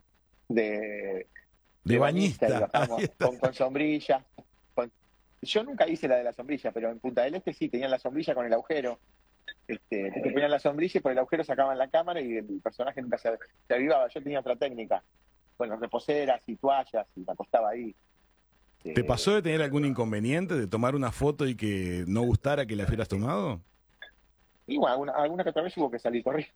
de, de bañista. y bajábamos Ahí está. con, con sombrilla. Con- yo nunca hice la de la sombrilla, pero en Punta del Este sí, tenían la sombrilla con el agujero. Este, te ponían la sombrilla y por el agujero sacaban la cámara y el personaje nunca se, se avivaba. Yo tenía otra técnica. Bueno, reposeras y toallas, y me acostaba ahí. ¿Te pasó de tener algún inconveniente, de tomar una foto y que no gustara que la hubieras tomado? Y bueno, alguna, alguna que otra vez hubo que salir corriendo.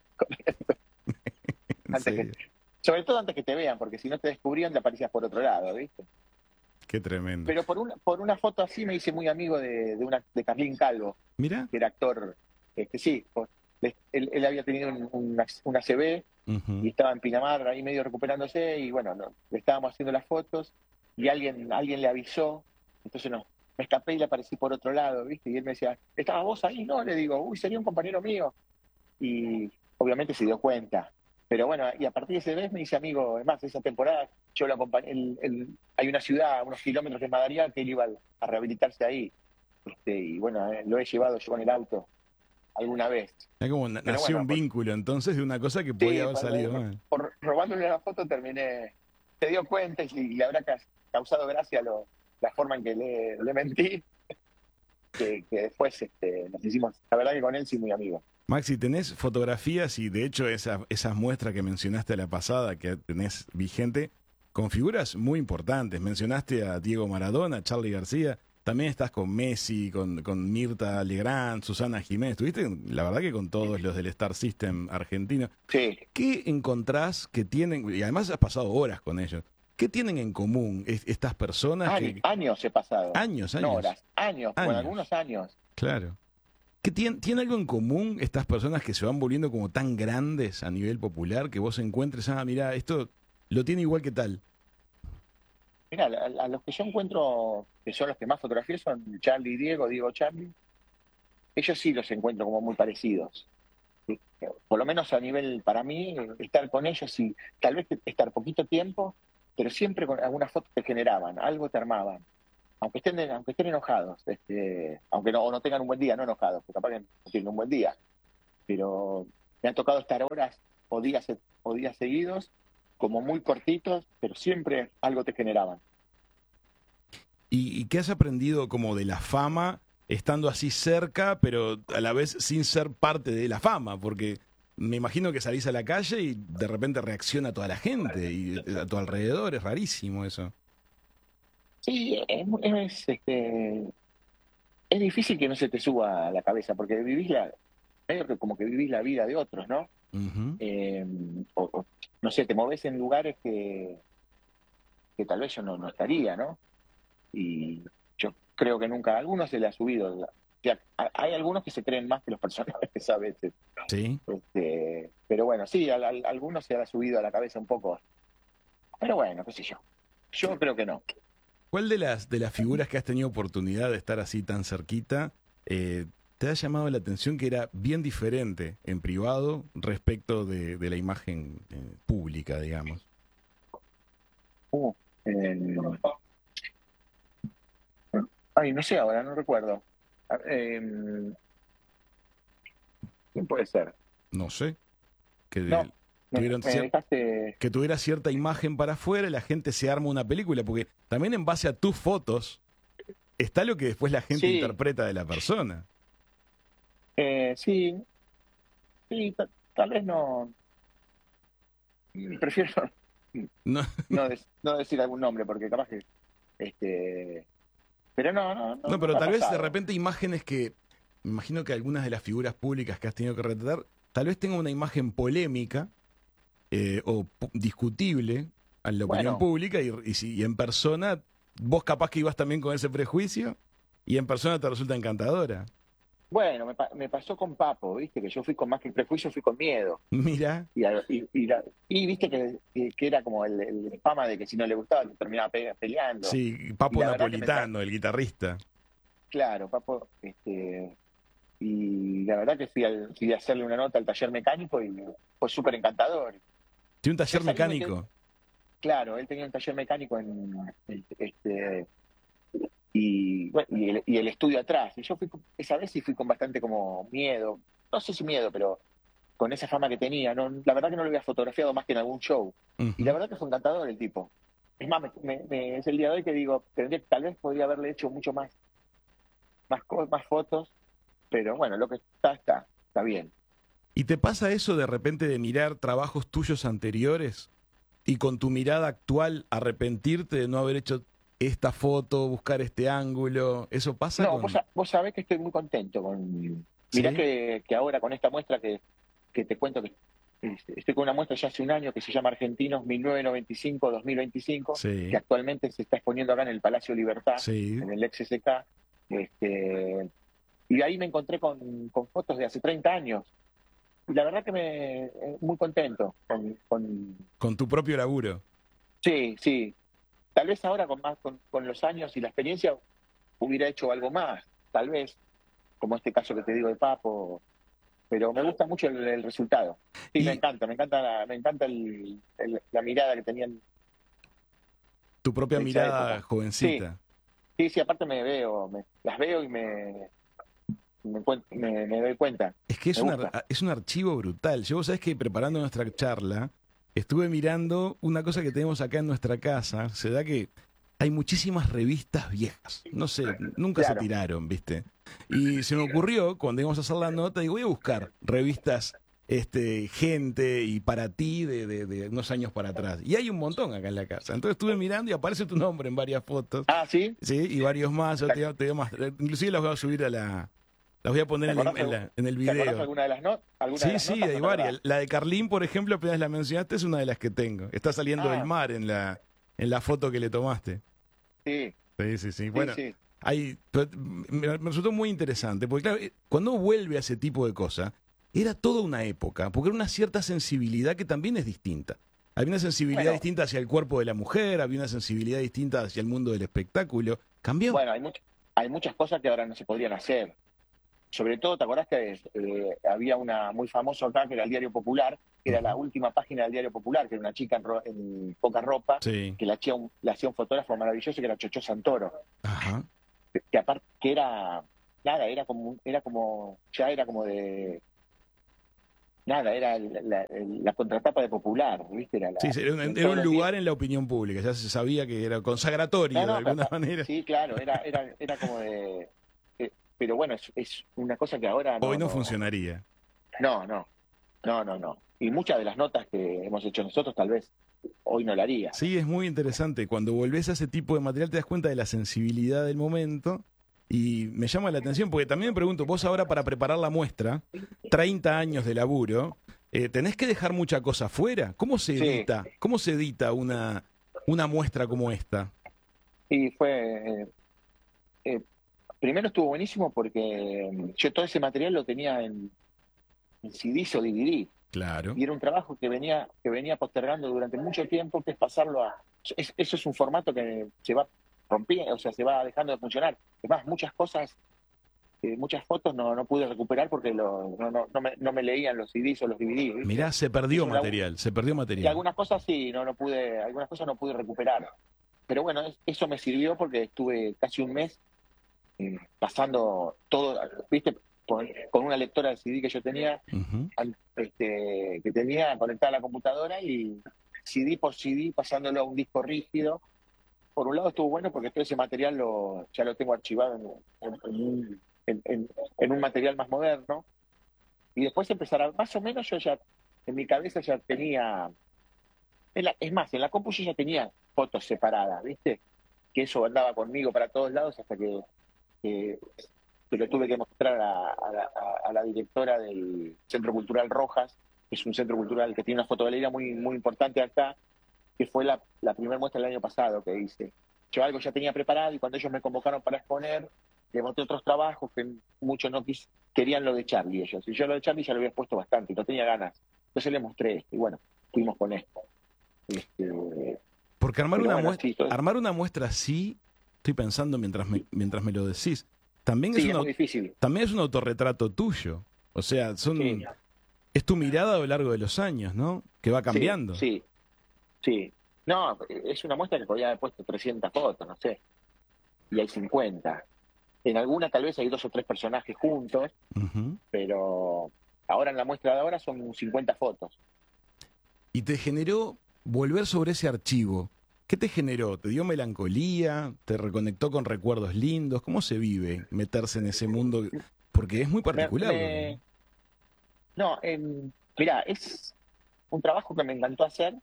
¿En Antes serio? que, sobre todo antes que te vean, porque si no te descubrían, te aparecías por otro lado, ¿viste? Qué tremendo. Pero por una, por una foto así me hice muy amigo de, de, una, de Carlín Calvo, Mira. que era actor. Este, sí, por- él, él había tenido un, un, un A C V y estaba en Pinamar ahí medio recuperándose, y bueno, no, le estábamos haciendo las fotos y alguien alguien le avisó, entonces no, me escapé y le aparecí por otro lado, ¿viste? Y él me decía, ¿estabas vos ahí? No, le digo, uy, sería un compañero mío. Y obviamente se dio cuenta. Pero bueno, y a partir de ese mes me hice amigo. Además, esa temporada yo lo acompañé. El, el- hay una ciudad a unos kilómetros de Madariaga que él iba a rehabilitarse ahí. Este, y bueno, eh, lo he llevado yo en el auto alguna vez. Es como na- Pero nació bueno, un por- vínculo entonces de una cosa que podía haber por- salido por- mal. Por robándole la foto terminé. Se dio cuenta y, y le habrá ca- causado gracia lo, la forma en que le, le mentí. Que, que después este, nos hicimos, la verdad que con él sí muy amigos. Maxi, tenés fotografías y de hecho esas, esas muestras que mencionaste a la pasada, que tenés vigente, con figuras muy importantes. Mencionaste a Diego Maradona, a Charly García, también estás con Messi, con, con Mirta Legrand, Susana Jiménez. Estuviste, la verdad que con todos los del Star System argentino. Sí. ¿Qué encontrás que tienen, y además has pasado horas con ellos, qué tienen en común es- estas personas? Años, que, años he pasado. Años, No años. horas, años, Años. con algunos años. Claro. ¿Qué tiene, ¿Tiene algo en común estas personas que se van volviendo como tan grandes a nivel popular que vos encuentres, ah, mira, esto lo tiene igual que tal? Mira, a, a los que yo encuentro que son los que más fotografías son Charlie y Diego, Diego Charlie, ellos sí los encuentro como muy parecidos. Por lo menos a nivel, para mí, estar con ellos y tal vez estar poquito tiempo, pero siempre con algunas fotos te generaban, algo te armaban. Aunque estén, aunque estén enojados, este, aunque no, o no tengan un buen día, no enojados, porque capaz que no tienen un buen día. Pero me han tocado estar horas o días, o días seguidos, como muy cortitos, pero siempre algo te generaban. ¿Y, y qué has aprendido como de la fama, estando así cerca, pero a la vez sin ser parte de la fama? Porque me imagino que salís a la calle y de repente reacciona toda la gente y a tu alrededor, es rarísimo eso. Sí, es, es, este, es difícil que no se te suba a la cabeza, porque vivís la, medio que como que vivís la vida de otros, ¿no? Uh-huh. Eh, o, o, no sé, te moves en lugares que, que tal vez yo no, no estaría, ¿no? Y yo creo que nunca, a algunos se le ha subido. O sea, hay algunos que se creen más que los personajes a veces. Sí. Este, pero bueno, sí, a, a, a algunos se le ha subido a la cabeza un poco. Pero bueno, qué sé yo. Yo creo que no. ¿Cuál de las, de las figuras que has tenido oportunidad de estar así tan cerquita eh, te ha llamado la atención que era bien diferente en privado respecto de, de la imagen eh, pública, digamos? Uh, eh, ay, no sé ahora, no recuerdo. Eh, ¿Quién puede ser? No sé. Que, de, no, tuvieron me, me dejaste... que tuviera cierta imagen para afuera y la gente se arma una película, porque también en base a tus fotos está lo que después la gente sí. interpreta de la persona. Eh, sí, sí, tal vez no. Prefiero no, no, de, no decir algún nombre, porque capaz que. Este, pero no, no. No, no pero no tal vez pasado. de repente imágenes que. Me imagino que algunas de las figuras públicas que has tenido que retratar, tal vez tengan una imagen polémica eh, o discutible a la opinión bueno. pública, y, y, y en persona, vos capaz que ibas también con ese prejuicio, y en persona te resulta encantadora. Bueno, me, me pasó con Papo, viste, que yo fui con más que prejuicio, fui con miedo. Mira. Y, y, y, la, y viste que, que, que era como el, el fama de que si no le gustaba te terminaba pe peleando. Sí, Papo Napolitano, el guitarrista. Claro, Papo, este, y la verdad que fui, al, fui a hacerle una nota al taller mecánico y fue súper encantador. ¿Tiene un taller mecánico? Que, claro, él tenía un taller mecánico en este... Y, bueno, y, el, y el estudio atrás. Y yo fui, esa vez sí fui con bastante como miedo, no sé si miedo, pero con esa fama que tenía. No, la verdad que no lo había fotografiado más que en algún show. Uh-huh. Y la verdad que fue encantador el tipo. Es más, me, me, me, es el día de hoy que digo, tendría, tal vez podría haberle hecho mucho más, más, más fotos, pero bueno, lo que está, está, está bien. ¿Y te pasa eso de repente de mirar trabajos tuyos anteriores y con tu mirada actual arrepentirte de no haber hecho esta foto, buscar este ángulo? ¿Eso pasa? No, con... vos, vos sabés que estoy muy contento con... Mirá ¿Sí? que, que ahora con esta muestra que, que te cuento que estoy con una muestra ya hace un año que se llama Argentinos mil novecientos noventa y cinco a dos mil veinticinco, sí. que actualmente se está exponiendo acá en el Palacio Libertad, sí. en el ex S K. Este, y ahí me encontré con, con fotos de hace treinta años. Y la verdad que me muy contento con, con... con tu propio laburo. Sí, sí. Tal vez ahora con más con, con los años y la experiencia hubiera hecho algo más, tal vez, como este caso que te digo de Papo, pero me gusta mucho el, el resultado. Sí, y... me encanta, me encanta, la, me encanta el, el, la mirada que tenían. Tu propia mirada época. Jovencita. Sí. sí, sí, aparte me veo, me, las veo y me, me, me, me doy cuenta. Es que es, una, es un archivo brutal. Yo, vos sabés que preparando nuestra charla, estuve mirando una cosa que tenemos acá en nuestra casa. Se da que hay muchísimas revistas viejas. No sé, nunca claro. se tiraron, ¿viste? Y se me ocurrió, cuando íbamos a hacer la nota, digo, voy a buscar revistas este, gente y para ti de, de, de unos años para atrás. Y hay un montón acá en la casa. Entonces estuve mirando y aparece tu nombre en varias fotos. Ah, ¿sí? Sí, y varios más. Yo te, te digo más. Inclusive las voy a subir a la... Las voy a poner en, en, la, en el video. ¿Te acordás alguna de las notas? Sí, de las sí, notas, hay varias. La de Carlín, por ejemplo, apenas la mencionaste, es una de las que tengo. Está saliendo ah. del mar en la, en la foto que le tomaste. Sí. Sí, sí, sí. Bueno, sí, sí. Hay, me resultó muy interesante, porque claro, cuando uno vuelve a ese tipo de cosas, era toda una época, porque era una cierta sensibilidad que también es distinta. Había una sensibilidad bueno, distinta hacia el cuerpo de la mujer, había una sensibilidad distinta hacia el mundo del espectáculo. ¿Cambió? Bueno, hay, much hay muchas cosas que ahora no se podrían hacer. sobre todo, ¿te acordás que eh, había una muy famosa acá que era el Diario Popular, que era la última página del Diario Popular, que era una chica en, ro en poca ropa, sí. que la hacía, un, la hacía un fotógrafo maravilloso, que era Chocho Santoro. Ajá. Que, que aparte, que era, nada, era como, era como, ya era como de... Nada, era la, la, la contratapa de Popular, ¿viste? Era, la, sí, era un, era un lugar en la opinión pública, ya se sabía que era consagratorio no, no, de alguna pero, manera. Sí, claro, era, era, era como de... Eh, pero bueno, es, es una cosa que ahora... No, Hoy no, no funcionaría. No, no, no, no, no. Y muchas de las notas que hemos hecho nosotros tal vez hoy no la haría. Sí, es muy interesante. Cuando volvés a ese tipo de material te das cuenta de la sensibilidad del momento. Y me llama la atención porque también me pregunto, vos ahora para preparar la muestra, treinta años de laburo, eh, ¿tenés que dejar mucha cosa fuera? ¿Cómo se edita? Sí. ¿Cómo se edita una, una muestra como esta? Y fue... Eh, eh, primero estuvo buenísimo porque yo todo ese material lo tenía en, en C Ds o D V D. Claro. Y era un trabajo que venía, que venía postergando durante mucho tiempo, que es pasarlo a... Es, eso es un formato que se va rompiendo, o sea, se va dejando de funcionar. Es más, muchas cosas, eh, muchas fotos no, no pude recuperar porque lo, no, no, no, me, no me leían los C Ds o los D V D. ¿viste? Mirá, se perdió material, la, se perdió material. Y algunas cosas sí, no, no pude, algunas cosas no pude recuperar. Pero bueno, eso me sirvió porque estuve casi un mes eh, pasando todo, ¿viste? Con, con una lectora de C D que yo tenía, uh-huh. este, que tenía conectada a la computadora y C D por C D pasándolo a un disco rígido. Por un lado estuvo bueno porque todo ese material lo, ya lo tengo archivado en, en, en, un, en, en, en un material más moderno. Y después empezar a, más o menos yo ya, en mi cabeza ya tenía, en la, es más, en la compu yo ya tenía fotos separadas, ¿viste? Que eso andaba conmigo para todos lados hasta que, que, que lo tuve que mostrar a, a, la, a la directora del Centro Cultural Rojas, que es un centro cultural que tiene una fotogalería muy, muy importante acá, que fue la, la primera muestra del año pasado que hice. Yo algo ya tenía preparado y cuando ellos me convocaron para exponer, le mostré otros trabajos que muchos no quis, querían lo de Charlie ellos. Y yo lo de Charlie ya lo había expuesto bastante y no tenía ganas. Entonces les mostré esto y bueno, fuimos con esto. Este, Porque armar una, bueno, muestra, sí, todo... armar una muestra así, estoy pensando mientras me, mientras me lo decís, también, sí, es, es, una, muy difícil. también es un autorretrato tuyo. O sea, son sí. es tu mirada a lo largo de los años, ¿no? Que va cambiando. Sí, sí. sí. No, es una muestra que podría haber puesto trescientas fotos, no sé. Y hay cincuenta. En alguna tal vez hay dos o tres personajes juntos, uh-huh. pero ahora en la muestra de ahora son cincuenta fotos. ¿Y te generó volver sobre ese archivo? ¿Qué te generó? ¿Te dio melancolía? ¿Te reconectó con recuerdos lindos? ¿Cómo se vive meterse en ese mundo? Porque es muy particular. Me, me... No, eh, mirá, es un trabajo que me encantó hacer.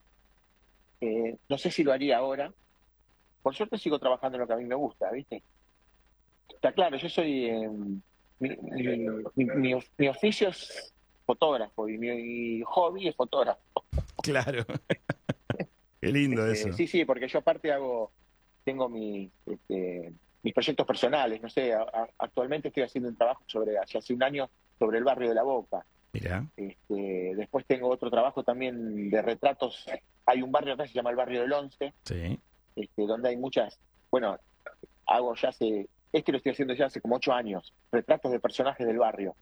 Eh, no sé si lo haría ahora. Por suerte sigo trabajando en lo que a mí me gusta, ¿viste? Está claro, yo soy... Eh, mi, mi, mi, mi, mi oficio es fotógrafo y mi hobby es fotógrafo. Claro. Qué lindo este, eso. Sí, sí, porque yo aparte hago... Tengo mi, este, mis proyectos personales, no sé, a, a, actualmente estoy haciendo un trabajo sobre, hace, hace un año, sobre el barrio de La Boca. Mirá. Este, después tengo otro trabajo también de retratos. Hay un barrio acá que se llama el barrio del Once, sí. este, donde hay muchas, bueno, hago ya hace, este lo estoy haciendo ya hace como ocho años, retratos de personajes del barrio.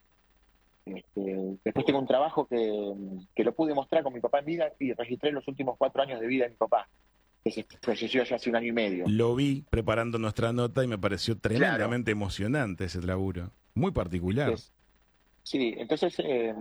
Este, después tengo un trabajo que, que lo pude mostrar con mi papá en vida y registré los últimos cuatro años de vida de mi papá, que se falleció ya hace un año y medio. Lo vi preparando nuestra nota y me pareció tremendamente claro. emocionante ese laburo, muy particular. Entonces, sí, entonces eh,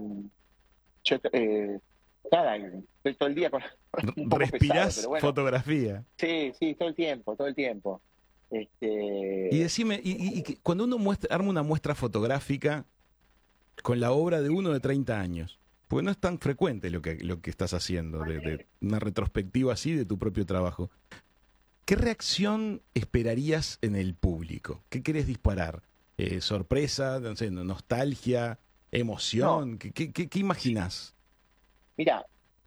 yo eh, nada, estoy todo el día con un poco respirás pesado, pero bueno. Fotografía. Sí, sí, todo el tiempo, todo el tiempo. Este... Y decime, y, y, y cuando uno muestra, arma una muestra fotográfica con la obra de uno de treinta años, porque no es tan frecuente lo que, lo que estás haciendo, de, de una retrospectiva así de tu propio trabajo, ¿qué reacción esperarías en el público? ¿Qué querés disparar? Eh, ¿Sorpresa? No sé, ¿nostalgia? ¿Emoción? No. ¿Qué, qué, qué, qué imaginás? Mira,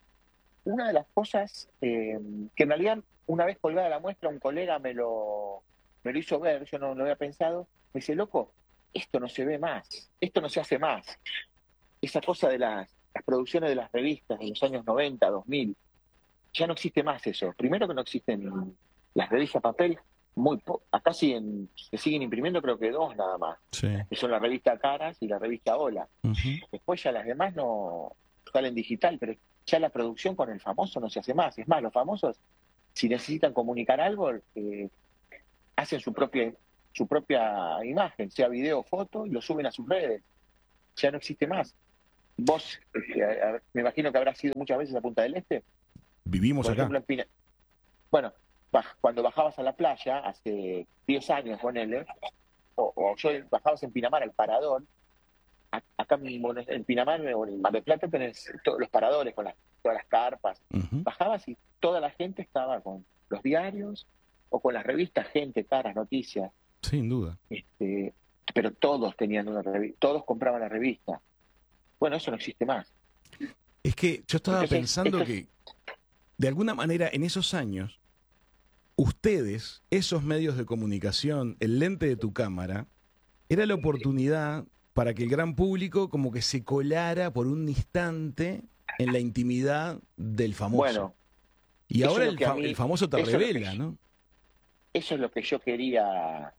una de las cosas eh, que en realidad una vez colgada la muestra un colega me lo, me lo hizo ver, yo no lo había pensado, me dice, loco, esto no se ve más, esto no se hace más. Esa cosa de las, las producciones de las revistas de los años noventa, dos mil, ya no existe más eso. Primero que no existen las revistas papel muy po- acá siguen, se siguen imprimiendo creo que dos nada más, Sí. que son la revista Caras y la revista Hola. Ujú. Después ya las demás no salen digital, pero ya la producción con el famoso no se hace más. Es más, los famosos, si necesitan comunicar algo, eh, hacen su propia, su propia imagen, sea video o foto, y lo suben a sus redes. Ya no existe más. Vos, eh, a- a- me imagino que habrás ido muchas veces a Punta del Este. Vivimos Por acá. ejemplo, en Pina- bueno, baj- cuando bajabas a la playa, hace diez años, ponele, o, o yo bajabas en Pinamar al parador, a- acá mismo en en Pinamar o en Mar del Plata tenés todos los paradores con las, todas las carpas. Ujú. Bajabas y toda la gente estaba con los diarios o con las revistas Gente, Caras, Noticias, Sin duda. este, pero todos tenían una revista, todos compraban la revista. Bueno, eso no existe más. Es que yo estaba Entonces, pensando esto que, de alguna manera, en esos años, ustedes, esos medios de comunicación, el lente de tu cámara, era la oportunidad para que el gran público como que se colara por un instante en la intimidad del famoso. Bueno, y eso ahora es lo el, que a fa- mí- el famoso te eso es lo que revela, yo- ¿no? Eso es lo que yo quería,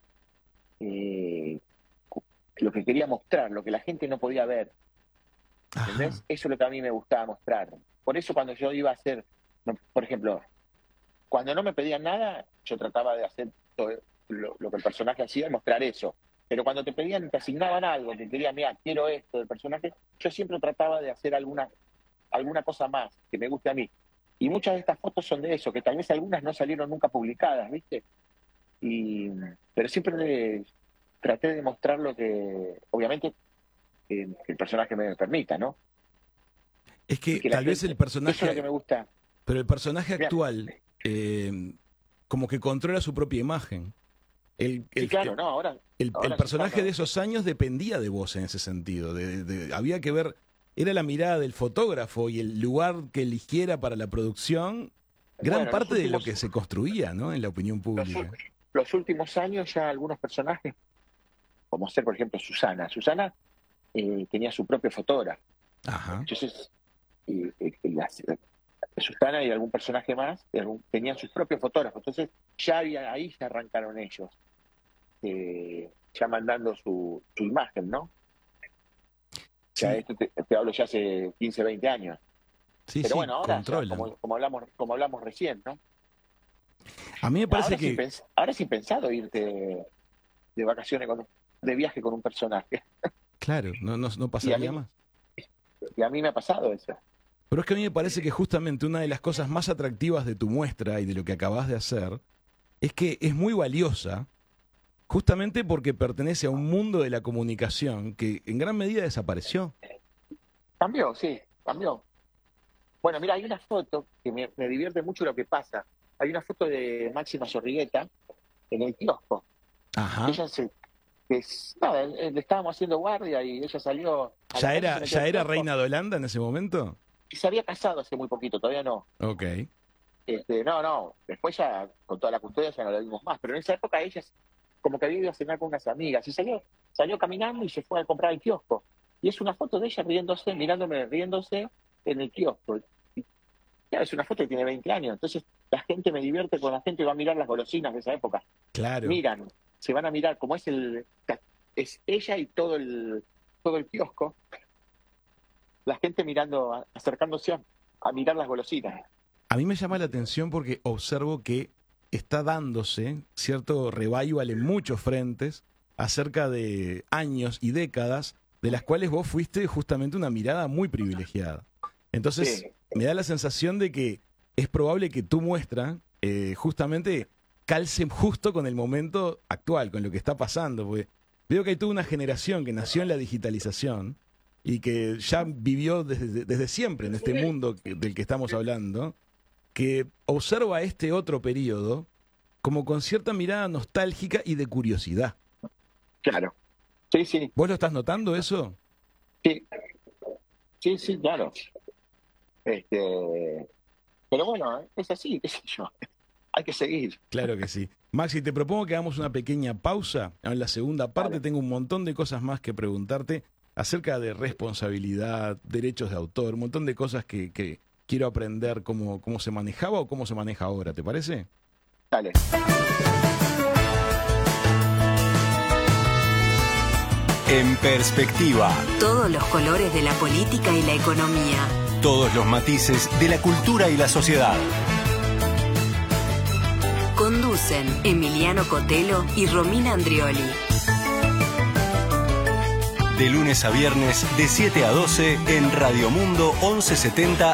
eh, lo que quería mostrar, lo que la gente no podía ver. ¿Entendés? Ajá. Eso es lo que a mí me gustaba mostrar. Por eso cuando yo iba a hacer, no, por ejemplo, cuando no me pedían nada, yo trataba de hacer todo lo, lo que el personaje hacía, mostrar eso. Pero cuando te pedían, te asignaban algo, que querían, mira, quiero esto del personaje, yo siempre trataba de hacer alguna, alguna cosa más que me guste a mí. Y muchas de estas fotos son de eso, que tal vez algunas no salieron nunca publicadas, ¿viste? Y, pero siempre le- traté de mostrar lo que, obviamente, eh, que el personaje me permita, ¿no? Es que, Y que la tal vez gente- el personaje... Eso es lo que me gusta. Pero el personaje Mira. actual eh, como que controla su propia imagen. El, Sí, el- claro, el- no, ahora... el, ahora el se personaje está- de esos años dependía de vos en ese sentido. De, de- había que ver, era la mirada del fotógrafo y el lugar que eligiera para la producción, gran Bueno, parte los de lo últimos- que se construía, ¿no? En la opinión Los, pública. ul- los últimos años ya algunos personajes, como ser, por ejemplo, Susana. Susana eh, tenía su propio fotógrafo. Ajá. Entonces, eh, eh, las- Susana y algún personaje más eh, algún- tenían sus propios fotógrafos. Entonces, ya había, ahí ya arrancaron ellos, eh, ya mandando su, su imagen, ¿no? O sea, Sí. esto te, te hablo ya hace quince, veinte años. Sí, Pero sí, bueno, ahora, ya, controlan. como, como, hablamos, como hablamos recién, ¿no? A mí me parece ahora, que... sí pens- ahora es impensado irte de vacaciones, con un- de viaje con un personaje. Claro, no, no, no pasaría mí- más. Y a mí me ha pasado eso. Pero es que a mí me parece que justamente una de las cosas más atractivas de tu muestra y de lo que acabas de hacer es que es muy valiosa justamente porque pertenece a un mundo de la comunicación que en gran medida desapareció. Cambió, sí, cambió. Bueno, mira, hay una foto que me, me divierte mucho lo que pasa. Hay una foto de Máxima Zorrigueta en el kiosco. Ajá. Ella se... que es- nada, eh, le estábamos haciendo guardia y ella salió... a la ¿Ya calle, era, se metió ya al era kiosco. reina de Holanda en ese momento? Y se había casado hace muy poquito, todavía no. Ok. Este, no, no, después ya con toda la custodia ya no la vimos más, pero en esa época ella como que había ido a cenar con unas amigas y salió, salió caminando y se fue a comprar al kiosco. Y es una foto de ella riéndose, mirándome, riéndose en el kiosco. Y, claro, es una foto que tiene veinte años, entonces la gente me divierte con la gente, va a mirar las golosinas de esa época. Claro. Miran, se van a mirar, como es el es ella y todo el todo el kiosco, la gente mirando, a- acercándose a, a mirar las golosinas. A mí me llama la atención porque observo que está dándose cierto revival en muchos frentes acerca de años y décadas de las cuales vos fuiste justamente una mirada muy privilegiada. Entonces, Sí. me da la sensación de que es probable que tu muestra eh, justamente calce justo con el momento actual, con lo que está pasando. Porque veo que hay toda una generación que nació en la digitalización y que ya vivió desde, desde siempre en este mundo que- del que estamos hablando, que observa este otro periodo como con cierta mirada nostálgica y de curiosidad. Claro. Sí, sí. ¿Vos lo estás notando eso? Sí, sí, sí, claro. Este, pero bueno, es así, qué sé yo. Hay que seguir. Claro que sí. Maxi, te propongo que hagamos una pequeña pausa. En la segunda parte Vale. tengo un montón de cosas más que preguntarte acerca de responsabilidad, derechos de autor, un montón de cosas que, que quiero aprender cómo, cómo se manejaba o cómo se maneja ahora. ¿Te parece? Dale. En perspectiva, Todos los colores de la política y la economía. todos los matices de la cultura y la sociedad. Conducen Emiliano Cotelo y Romina Andrioli. De lunes a viernes, de siete a doce, en Radio Mundo once setenta